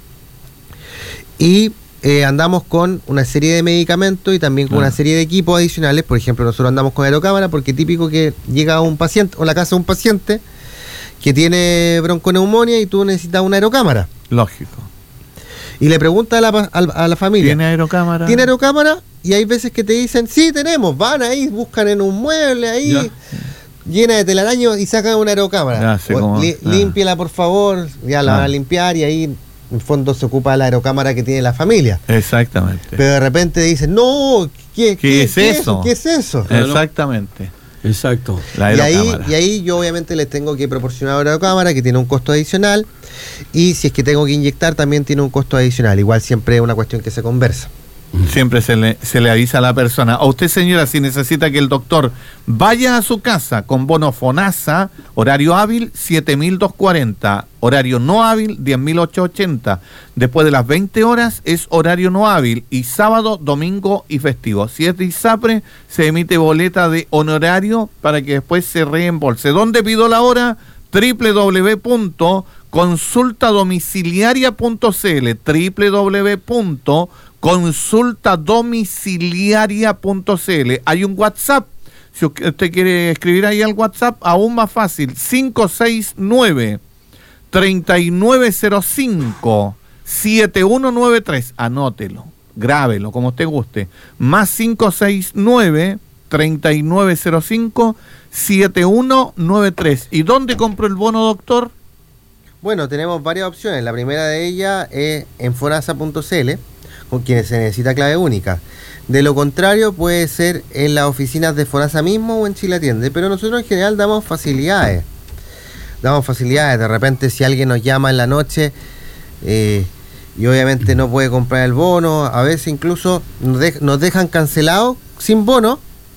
Y eh, andamos con una serie de medicamentos y también con Claro. una serie de equipos adicionales. Por ejemplo, nosotros andamos con aerocámara porque es típico que llega un paciente o la casa de un paciente que tiene bronconeumonía y tú necesitas una aerocámara. Lógico. Y le pregunta a la, pa- a la- a la familia, ¿Tiene aerocámara? ¿tiene aerocámara? Y hay veces que te dicen, sí, tenemos. Van ahí, buscan en un mueble ahí, Ya. llena de telaraño, y sacan una aerocámara. Ya sé O, cómo- li- ah. Límpiala, por favor. Ya la Ah. van a limpiar, y ahí en el fondo se ocupa la aerocámara que tiene la familia. Exactamente. Pero de repente dicen, no, ¿qué, ¿Qué es eso? ¿Qué es eso? Claro. Exactamente. Exacto. La Y ahí, aerocámara. y ahí yo obviamente les tengo que proporcionar una aerocámara que tiene un costo adicional, y si es que tengo que inyectar también tiene un costo adicional. Igual siempre es una cuestión que se conversa. Siempre se le, se le avisa a la persona. A usted, señora, si necesita que el doctor vaya a su casa con bono FONASA, horario hábil siete mil doscientos cuarenta, horario no hábil diez mil ochocientos ochenta. Después de las veinte horas es horario no hábil, y sábado, domingo y festivo. Si es de ISAPRE, se emite boleta de honorario para que después se reembolse. ¿Dónde pido la hora? doble u doble u doble u punto consulta domiciliaria punto c l, doble u doble u doble u punto consulta domiciliaria punto c l. Hay un WhatsApp, si usted quiere escribir ahí al WhatsApp, aún más fácil, cinco seis nueve, tres nueve cero cinco, siete uno nueve tres, anótelo, grábelo como usted guste, más cinco seis nueve, tres nueve cero cinco, siete uno nueve tres. ¿Y dónde compro el bono, doctor? Bueno, tenemos varias opciones. La primera de ellas es en fonasa punto c l, con quienes se necesita clave única. De lo contrario, puede ser en las oficinas de Fonasa mismo o en Chile Atiende, pero nosotros en general damos facilidades. Damos facilidades. De repente, si alguien nos llama en la noche eh, y obviamente no puede comprar el bono, a veces incluso nos, de- nos dejan cancelados sin bono.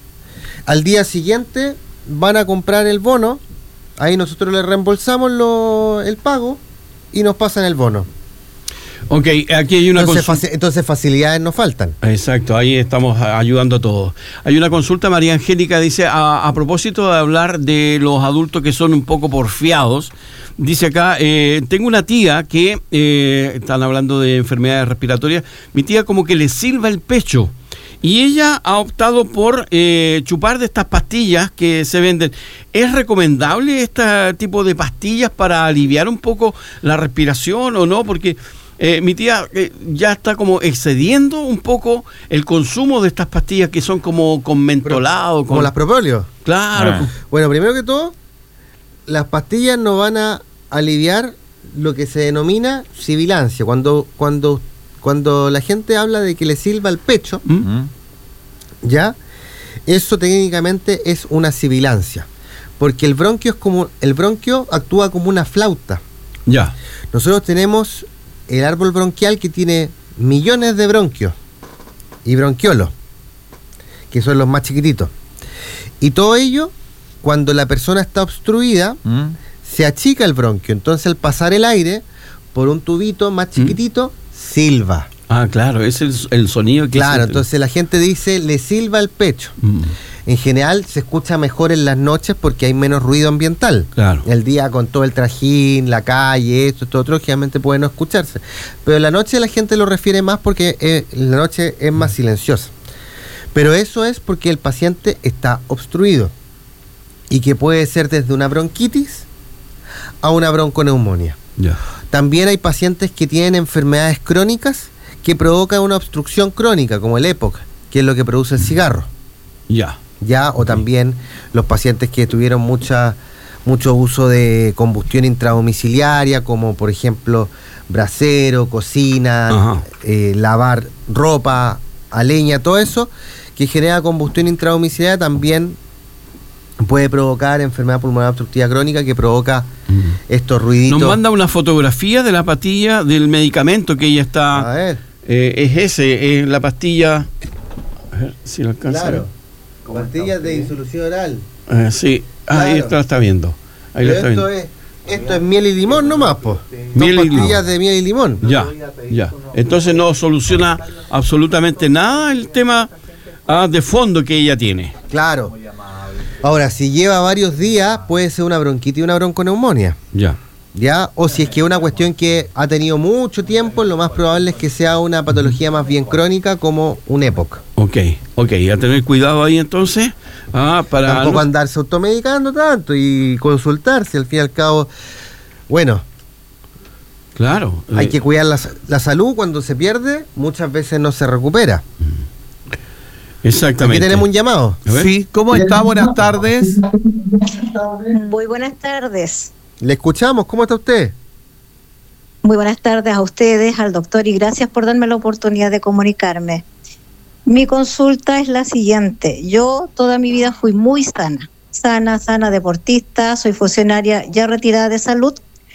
Al día siguiente van a comprar el bono, ahí nosotros le reembolsamos lo- el pago y nos pasan el bono. Ok, aquí hay una Entonces, consulta. faci- entonces facilidades nos faltan. Exacto, ahí estamos a- ayudando a todos. Hay una consulta, María Angélica dice, a, a propósito de hablar de los adultos que son un poco porfiados, dice acá, eh, tengo una tía que, eh, están hablando de enfermedades respiratorias, mi tía como que le silba el pecho y ella ha optado por eh, chupar de estas pastillas que se venden. ¿Es recomendable este tipo de pastillas para aliviar un poco la respiración o no? Porque eh, mi tía eh, ya está como excediendo un poco el consumo de estas pastillas que son como con mentolado. Como con... las propóleo. Claro. Ah. Bueno, primero que todo, las pastillas no van a aliviar lo que se denomina sibilancia. Cuando, cuando, cuando la gente habla de que le silba el pecho, ¿Mm? ¿ya? Eso técnicamente es una sibilancia. Porque el bronquio es como, el bronquio actúa como una flauta. Ya. Nosotros tenemos el árbol bronquial que tiene millones de bronquios y bronquiolos, que son los más chiquititos. Y todo ello, cuando la persona está obstruida, ¿Mm? se achica el bronquio. Entonces, al pasar el aire por un tubito más chiquitito, silba. Ah, claro, ese es el, el sonido que Claro, se... entonces la gente dice, le silba el pecho. Mm. En general se escucha mejor en las noches porque hay menos ruido ambiental. Claro. El día con todo el trajín, la calle, esto, esto otro, generalmente puede no escucharse. Pero en la noche la gente lo refiere más porque eh, la noche es más silenciosa. Pero eso es porque el paciente está obstruido y que puede ser desde una bronquitis a una bronconeumonía. Ya. También hay pacientes que tienen enfermedades crónicas que provocan una obstrucción crónica, como el EPOC, que es lo que produce el cigarro. Ya. Ya, o también los pacientes que tuvieron mucha mucho uso de combustión intradomiciliaria, como por ejemplo brasero, cocina, eh, lavar ropa a leña, todo eso que genera combustión intradomiciliaria también puede provocar enfermedad pulmonar obstructiva crónica que provoca mm. estos ruiditos. Nos manda una fotografía de la pastilla del medicamento que ella está. A ver. Eh, es ese, es la pastilla. A ver si lo alcanza. Claro. Pastillas de disolución oral. Eh, sí, ah, Claro. ahí está, la está viendo. Ahí Pero la está esto viendo. es esto es miel y limón nomás, pues. Miel y pastillas limón. de miel y limón. Ya, ya. Entonces no soluciona absolutamente nada el tema ah, de fondo que ella tiene. Claro. Ahora, si lleva varios días, puede ser una bronquitis y una bronconeumonía. Ya. ¿Ya? O si es que es una cuestión que ha tenido mucho tiempo, lo más probable es que sea una patología más bien crónica como un EPOC. Ok, ok, a tener cuidado ahí entonces. Ah, para Tampoco no- andarse automedicando tanto y consultarse, al fin y al cabo. Bueno, Claro. hay eh, que cuidar la, la salud. Cuando se pierde, muchas veces no se recupera. Exactamente. Aquí tenemos un llamado. A ver. Sí, ¿cómo está? Buenas tardes. Muy buenas tardes. Le escuchamos, ¿cómo está usted? Muy buenas tardes a ustedes, al doctor, y gracias por darme la oportunidad de comunicarme. Mi consulta es la siguiente. Yo toda mi vida fui muy sana, sana, sana, deportista, soy funcionaria ya retirada de salud.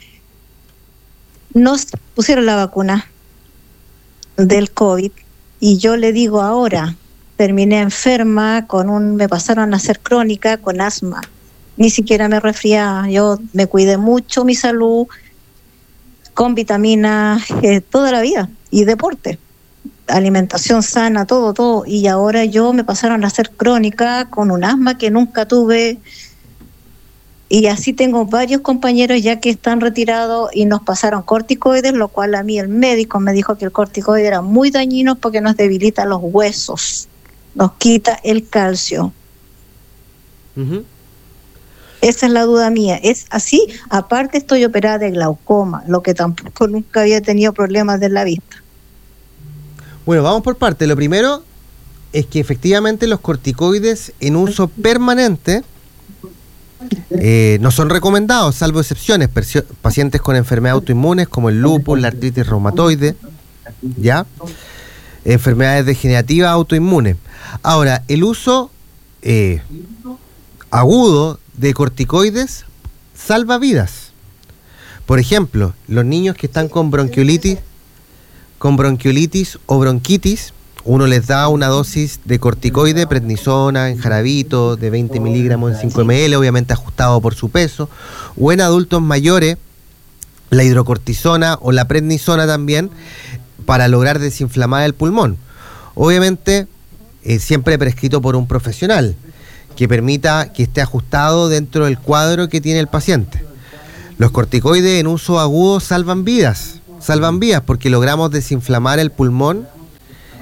Nos pusieron la vacuna del COVID y yo le digo ahora, terminé enferma, con un, me pasaron a hacer crónica con asma. Ni siquiera me resfriaba, yo me cuidé mucho mi salud, con vitaminas, eh, toda la vida, y deporte, alimentación sana, todo, todo, y ahora yo me pasaron a hacer crónica con un asma que nunca tuve, y así tengo varios compañeros ya que están retirados y nos pasaron corticoides, lo cual a mí el médico me dijo que el corticoide era muy dañino porque nos debilita los huesos, nos quita el calcio. Uh-huh. Esa es la duda mía. ¿Es así? Aparte estoy operada de glaucoma, lo que tampoco nunca había tenido problemas de la vista. Bueno, vamos por parte. Lo primero es que efectivamente los corticoides en uso permanente eh, no son recomendados, salvo excepciones. Persio- pacientes con enfermedades autoinmunes como el lupus, la artritis reumatoide, ¿ya? Enfermedades degenerativas autoinmunes. Ahora, el uso eh, agudo de corticoides salva vidas. Por ejemplo, los niños que están con bronquiolitis, con bronquiolitis o bronquitis, uno les da una dosis de corticoide, prednisona en jarabito de veinte miligramos en cinco mililitros, obviamente ajustado por su peso, o en adultos mayores la hidrocortisona o la prednisona también, para lograr desinflamar el pulmón. Obviamente eh, siempre prescrito por un profesional que permita que esté ajustado dentro del cuadro que tiene el paciente. Los corticoides en uso agudo salvan vidas, salvan vidas porque logramos desinflamar el pulmón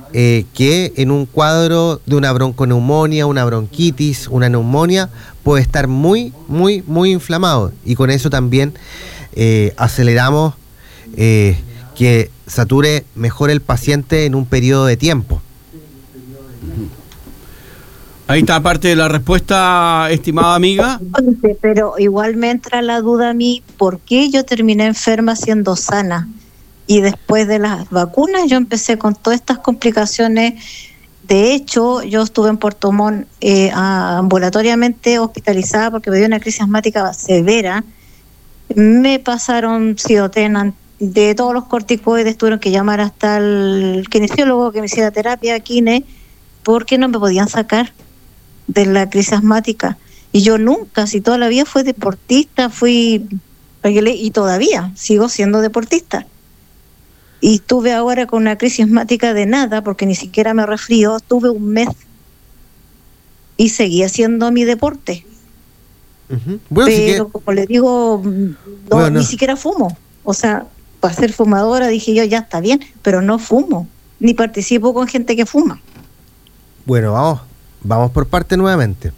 eh, que en un cuadro de una bronconeumonía, una bronquitis, una neumonía, puede estar muy, muy, muy inflamado. Y con eso también eh, aceleramos eh, que sature mejor el paciente en un periodo de tiempo. Ahí está parte de la respuesta, estimada amiga. Pero igual me entra la duda a mí, ¿por qué yo terminé enferma siendo sana? Y después de las vacunas yo empecé con todas estas complicaciones. De hecho, yo estuve en Puerto Montt eh, ambulatoriamente hospitalizada porque me dio una crisis asmática severa. Me pasaron Sidoten, de todos los corticoides, tuvieron que llamar hasta el kinesiólogo que me hiciera terapia, kine, porque no me podían sacar de la crisis asmática. Y yo nunca, si toda la vida fui deportista, fui, y todavía sigo siendo deportista. Y estuve ahora con una crisis asmática de nada, porque ni siquiera me resfrío, estuve un mes y seguí haciendo mi deporte. Uh-huh. Bueno, pero sí que... como le digo, no, bueno, no. Ni siquiera fumo. O sea, para ser fumadora dije yo, ya está bien, pero no fumo, ni participo con gente que fuma. Bueno, vamos, vamos por parte nuevamente.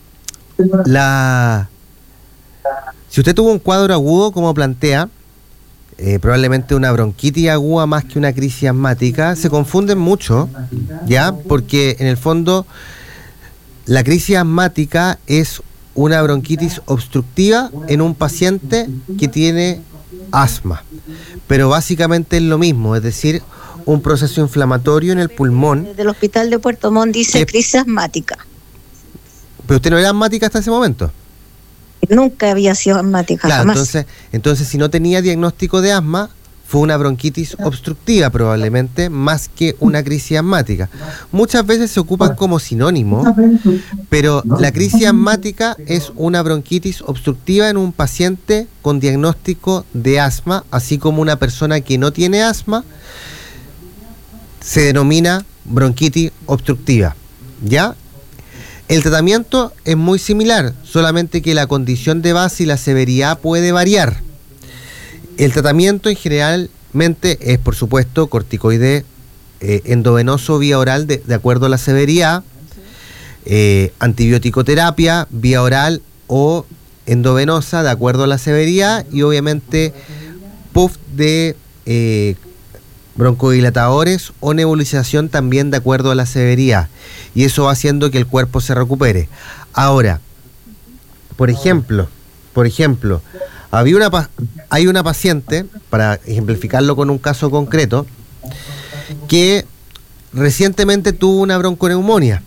La... Si usted tuvo un cuadro agudo, como plantea, eh, probablemente una bronquitis aguda más que una crisis asmática, se confunden mucho, ¿ya? Porque en el fondo la crisis asmática es una bronquitis obstructiva en un paciente que tiene asma, pero básicamente es lo mismo, es decir, un proceso inflamatorio en el pulmón. Desde el hospital de Puerto Montt dice que... crisis asmática. ¿Pero usted no era asmática hasta ese momento? Nunca había sido asmática, claro, jamás. Entonces, entonces, si no tenía diagnóstico de asma, fue una bronquitis obstructiva probablemente, más que una crisis asmática. Muchas veces se ocupan como sinónimo, pero la crisis asmática es una bronquitis obstructiva en un paciente con diagnóstico de asma, así como una persona que no tiene asma se denomina bronquitis obstructiva, ¿ya? El tratamiento es muy similar, solamente que la condición de base y la severidad puede variar. El tratamiento en generalmente es, por supuesto, corticoide eh, endovenoso vía oral de, de acuerdo a la severidad, eh, antibiótico-terapia vía oral o endovenosa de acuerdo a la severidad y obviamente P U F de eh, broncodilatadores o nebulización también de acuerdo a la severidad, y eso va haciendo que el cuerpo se recupere. Ahora, por ejemplo, por ejemplo, había una hay una paciente, para ejemplificarlo con un caso concreto, que recientemente tuvo una bronconeumonía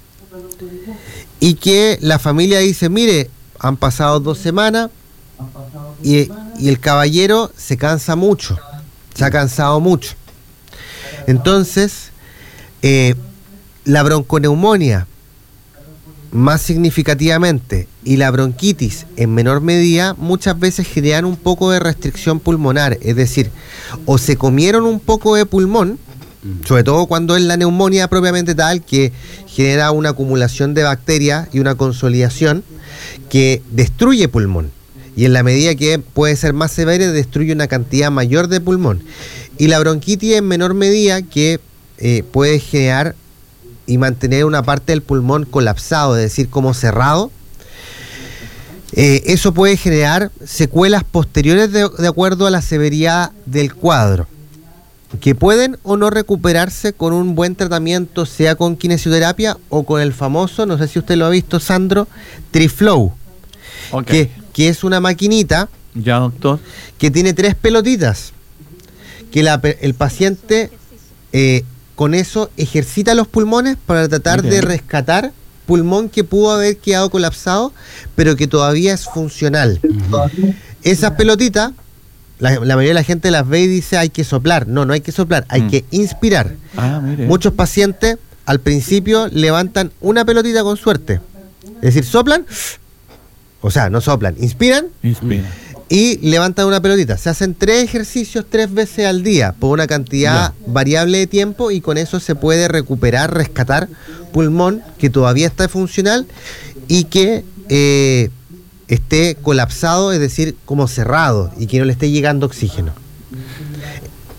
y que la familia dice, mire, han pasado dos semanas y, y el caballero se cansa mucho. Se ha cansado mucho. Entonces, eh, la bronconeumonía más significativamente y la bronquitis en menor medida muchas veces generan un poco de restricción pulmonar, es decir, o se comieron un poco de pulmón, sobre todo cuando es la neumonía propiamente tal, que genera una acumulación de bacterias y una consolidación que destruye pulmón. Y en la medida que puede ser más severa, destruye una cantidad mayor de pulmón. Y la bronquitis en menor medida que eh, puede generar y mantener una parte del pulmón colapsado, es decir, como cerrado. Eh, eso puede generar secuelas posteriores de, de acuerdo a la severidad del cuadro, que pueden o no recuperarse con un buen tratamiento, sea con kinesioterapia o con el famoso, no sé si usted lo ha visto, Sandro, Triflow. Okay. Que, que es una maquinita, ya, doctor, que tiene tres pelotitas, que la, el paciente eh, con eso ejercita los pulmones para tratar okay. de rescatar pulmón que pudo haber quedado colapsado, pero que todavía es funcional. Uh-huh. Esas pelotitas, la, la mayoría de la gente las ve y dice hay que soplar. No, no hay que soplar, hay uh-huh. que inspirar. Ah, mire. Muchos pacientes al principio levantan una pelotita con suerte, es decir, soplan. O sea, no soplan, inspiran, inspiran y levantan una pelotita. Se hacen tres ejercicios tres veces al día por una cantidad yeah. variable de tiempo y con eso se puede recuperar, rescatar pulmón que todavía está funcional y que eh, esté colapsado, es decir, como cerrado y que no le esté llegando oxígeno.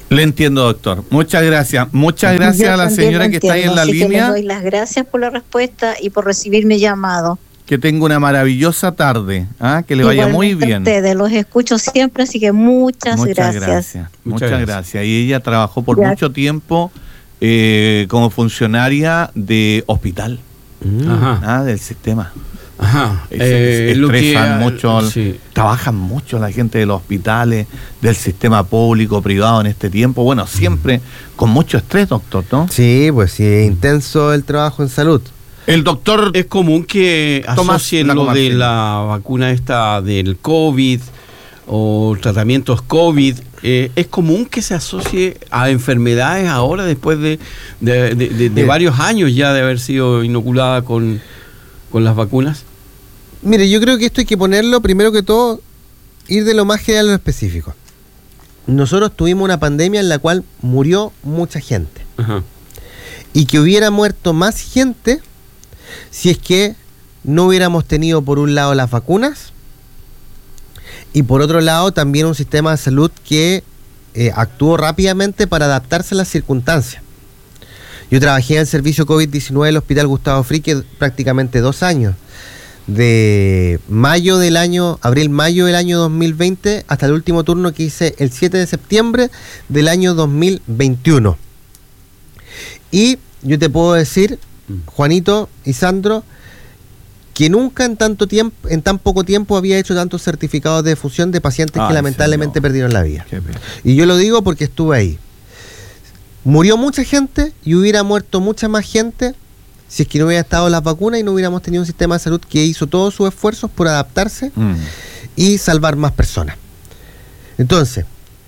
Le entiendo, doctor. Muchas gracias. Muchas gracias Yo a la también señora lo que está ahí en la entiendo, así que línea. les doy las gracias por la respuesta y por recibir mi llamado. Que tenga una maravillosa tarde. ¿Ah? Que le vaya muy Igualmente a bien. ustedes, los escucho siempre, así que muchas, Muchas gracias. gracias. Muchas Muchas gracias. gracias. Y ella trabajó por Ya. mucho tiempo eh, como funcionaria de hospital, Ajá. ¿ah? del sistema. Ajá. Se- se Eh, lo que, estresan ah, mucho, sí. trabajan mucho la gente de los hospitales, del sistema público, privado en este tiempo. Bueno, siempre con mucho estrés, doctor, ¿no? Sí, pues sí, es intenso el trabajo en salud. El doctor Es común que Tomás asocien lo de Lacomarcino. la vacuna esta del COVID o tratamientos COVID. Eh, es común que se asocie a enfermedades ahora después de, de, de- de- de Sí. varios años ya de haber sido inoculada con, con las vacunas. Mire, yo creo que esto hay que ponerlo, primero que todo, ir de lo más general a lo específico. Nosotros tuvimos una pandemia en la cual murió mucha gente. Ajá. Y que hubiera muerto más gente si es que no hubiéramos tenido por un lado las vacunas y por otro lado también un sistema de salud que eh, actuó rápidamente para adaptarse a las circunstancias. Yo trabajé en el servicio COVID diecinueve del Hospital Gustavo Fricke prácticamente dos años, de mayo del año, abril-mayo del año dos mil veinte hasta el último turno que hice el siete de septiembre del año dos mil veintiuno. Y yo te puedo decir, Juanito y Sandro, que nunca en tanto tiempo, en tan poco tiempo había hecho tantos certificados de defunción de pacientes Ay, que lamentablemente señor. perdieron la vida. Qué pena. Y yo lo digo porque estuve ahí. Murió mucha gente y hubiera muerto mucha más gente si es que no hubiera estado las vacunas y no hubiéramos tenido un sistema de salud que hizo todos sus esfuerzos por adaptarse Mm. y salvar más personas. Entonces,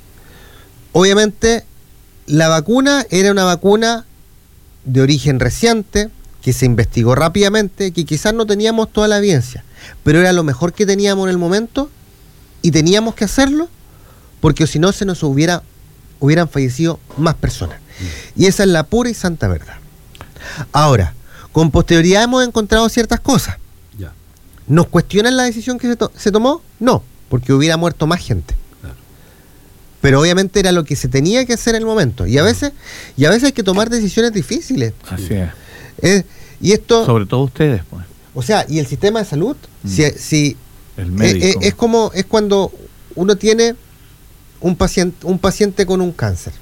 obviamente, la vacuna era una vacuna de origen reciente, que se investigó rápidamente, que quizás no teníamos toda la evidencia, pero era lo mejor que teníamos en el momento y teníamos que hacerlo porque si no se nos hubiera hubieran fallecido más personas. Y esa es la pura y santa verdad. Ahora, con posterioridad hemos encontrado ciertas cosas. Ya. ¿Nos cuestionan la decisión que se, to- se tomó? No, porque hubiera muerto más gente. Claro. Pero obviamente era lo que se tenía que hacer en el momento. Y a veces, y a veces hay que tomar decisiones difíciles. Así es. Eh, y esto, Sobre todo ustedes, pues. o sea, y el sistema de salud, Mm. si, si El eh, médico. eh, es como es cuando uno tiene un paciente, un paciente con un cáncer.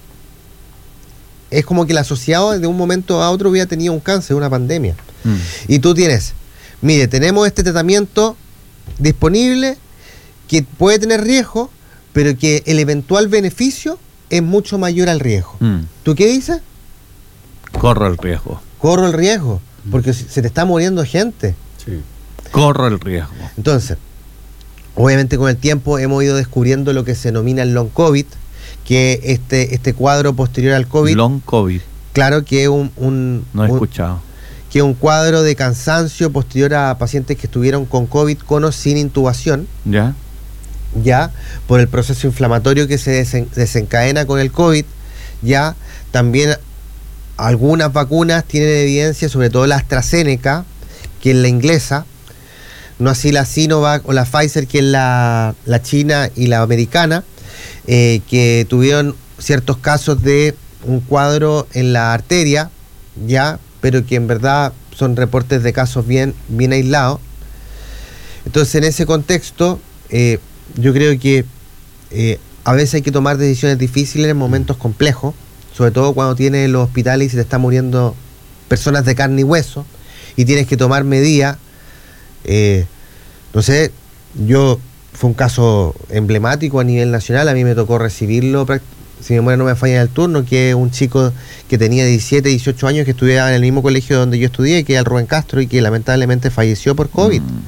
Es como que el asociado de un momento a otro hubiera tenido un cáncer, una pandemia. Mm. Y tú tienes, mire, tenemos este tratamiento disponible que puede tener riesgo, pero que el eventual beneficio es mucho mayor al riesgo. Mm. ¿Tú qué dices? Corro el riesgo. Corro el riesgo, porque se se te está muriendo gente. Sí. Corro el riesgo. Entonces, obviamente con el tiempo hemos ido descubriendo lo que se denomina el long COVID, que este este cuadro posterior al COVID, Long COVID. claro que es un, un, No he un- escuchado. que es un cuadro de cansancio posterior a pacientes que estuvieron con COVID con o sin intubación, ¿Ya? ya por el proceso inflamatorio que se desen- desencadena con el COVID, ya también algunas vacunas tienen evidencia, sobre todo la AstraZeneca, que es la inglesa, no así la Sinovac o la Pfizer, que es la, la china y la americana, eh, que tuvieron ciertos casos de un cuadro en la arteria, ya, pero que en verdad son reportes de casos bien, bien aislados. Entonces, en ese contexto, eh, yo creo que eh, a veces hay que tomar decisiones difíciles en momentos complejos, sobre todo cuando tienes los hospitales y se te están muriendo personas de carne y hueso, y tienes que tomar medidas. Eh, no sé, yo fue un caso emblemático a nivel nacional, a mí me tocó recibirlo, prac- si mi memoria no me falla en el turno, que es un chico que tenía diecisiete, dieciocho años, que estudiaba en el mismo colegio donde yo estudié, que era el Rubén Castro, y que lamentablemente falleció por COVID. Mm.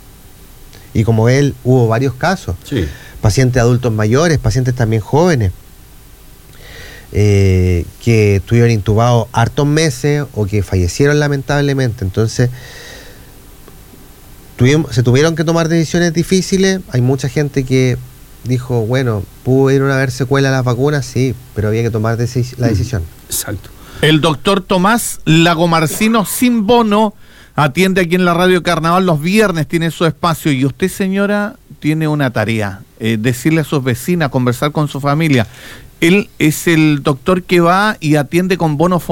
Y como él, hubo varios casos, Sí. pacientes adultos mayores, pacientes también jóvenes, eh, que estuvieron intubados hartos meses o que fallecieron lamentablemente. Entonces, tuvimos, se tuvieron que tomar decisiones difíciles. Hay mucha gente que dijo, bueno, ¿pudieron haber secuelas las vacunas? Sí, pero había que tomar deci- la decisión. Exacto. El doctor Tomás Lacomarcino sin bono atiende aquí en la Radio Carnaval los viernes, tiene su espacio. Y usted, señora, tiene una tarea. eh, decirle a sus vecinas, conversar con su familia. Él es el doctor que va y atiende con bono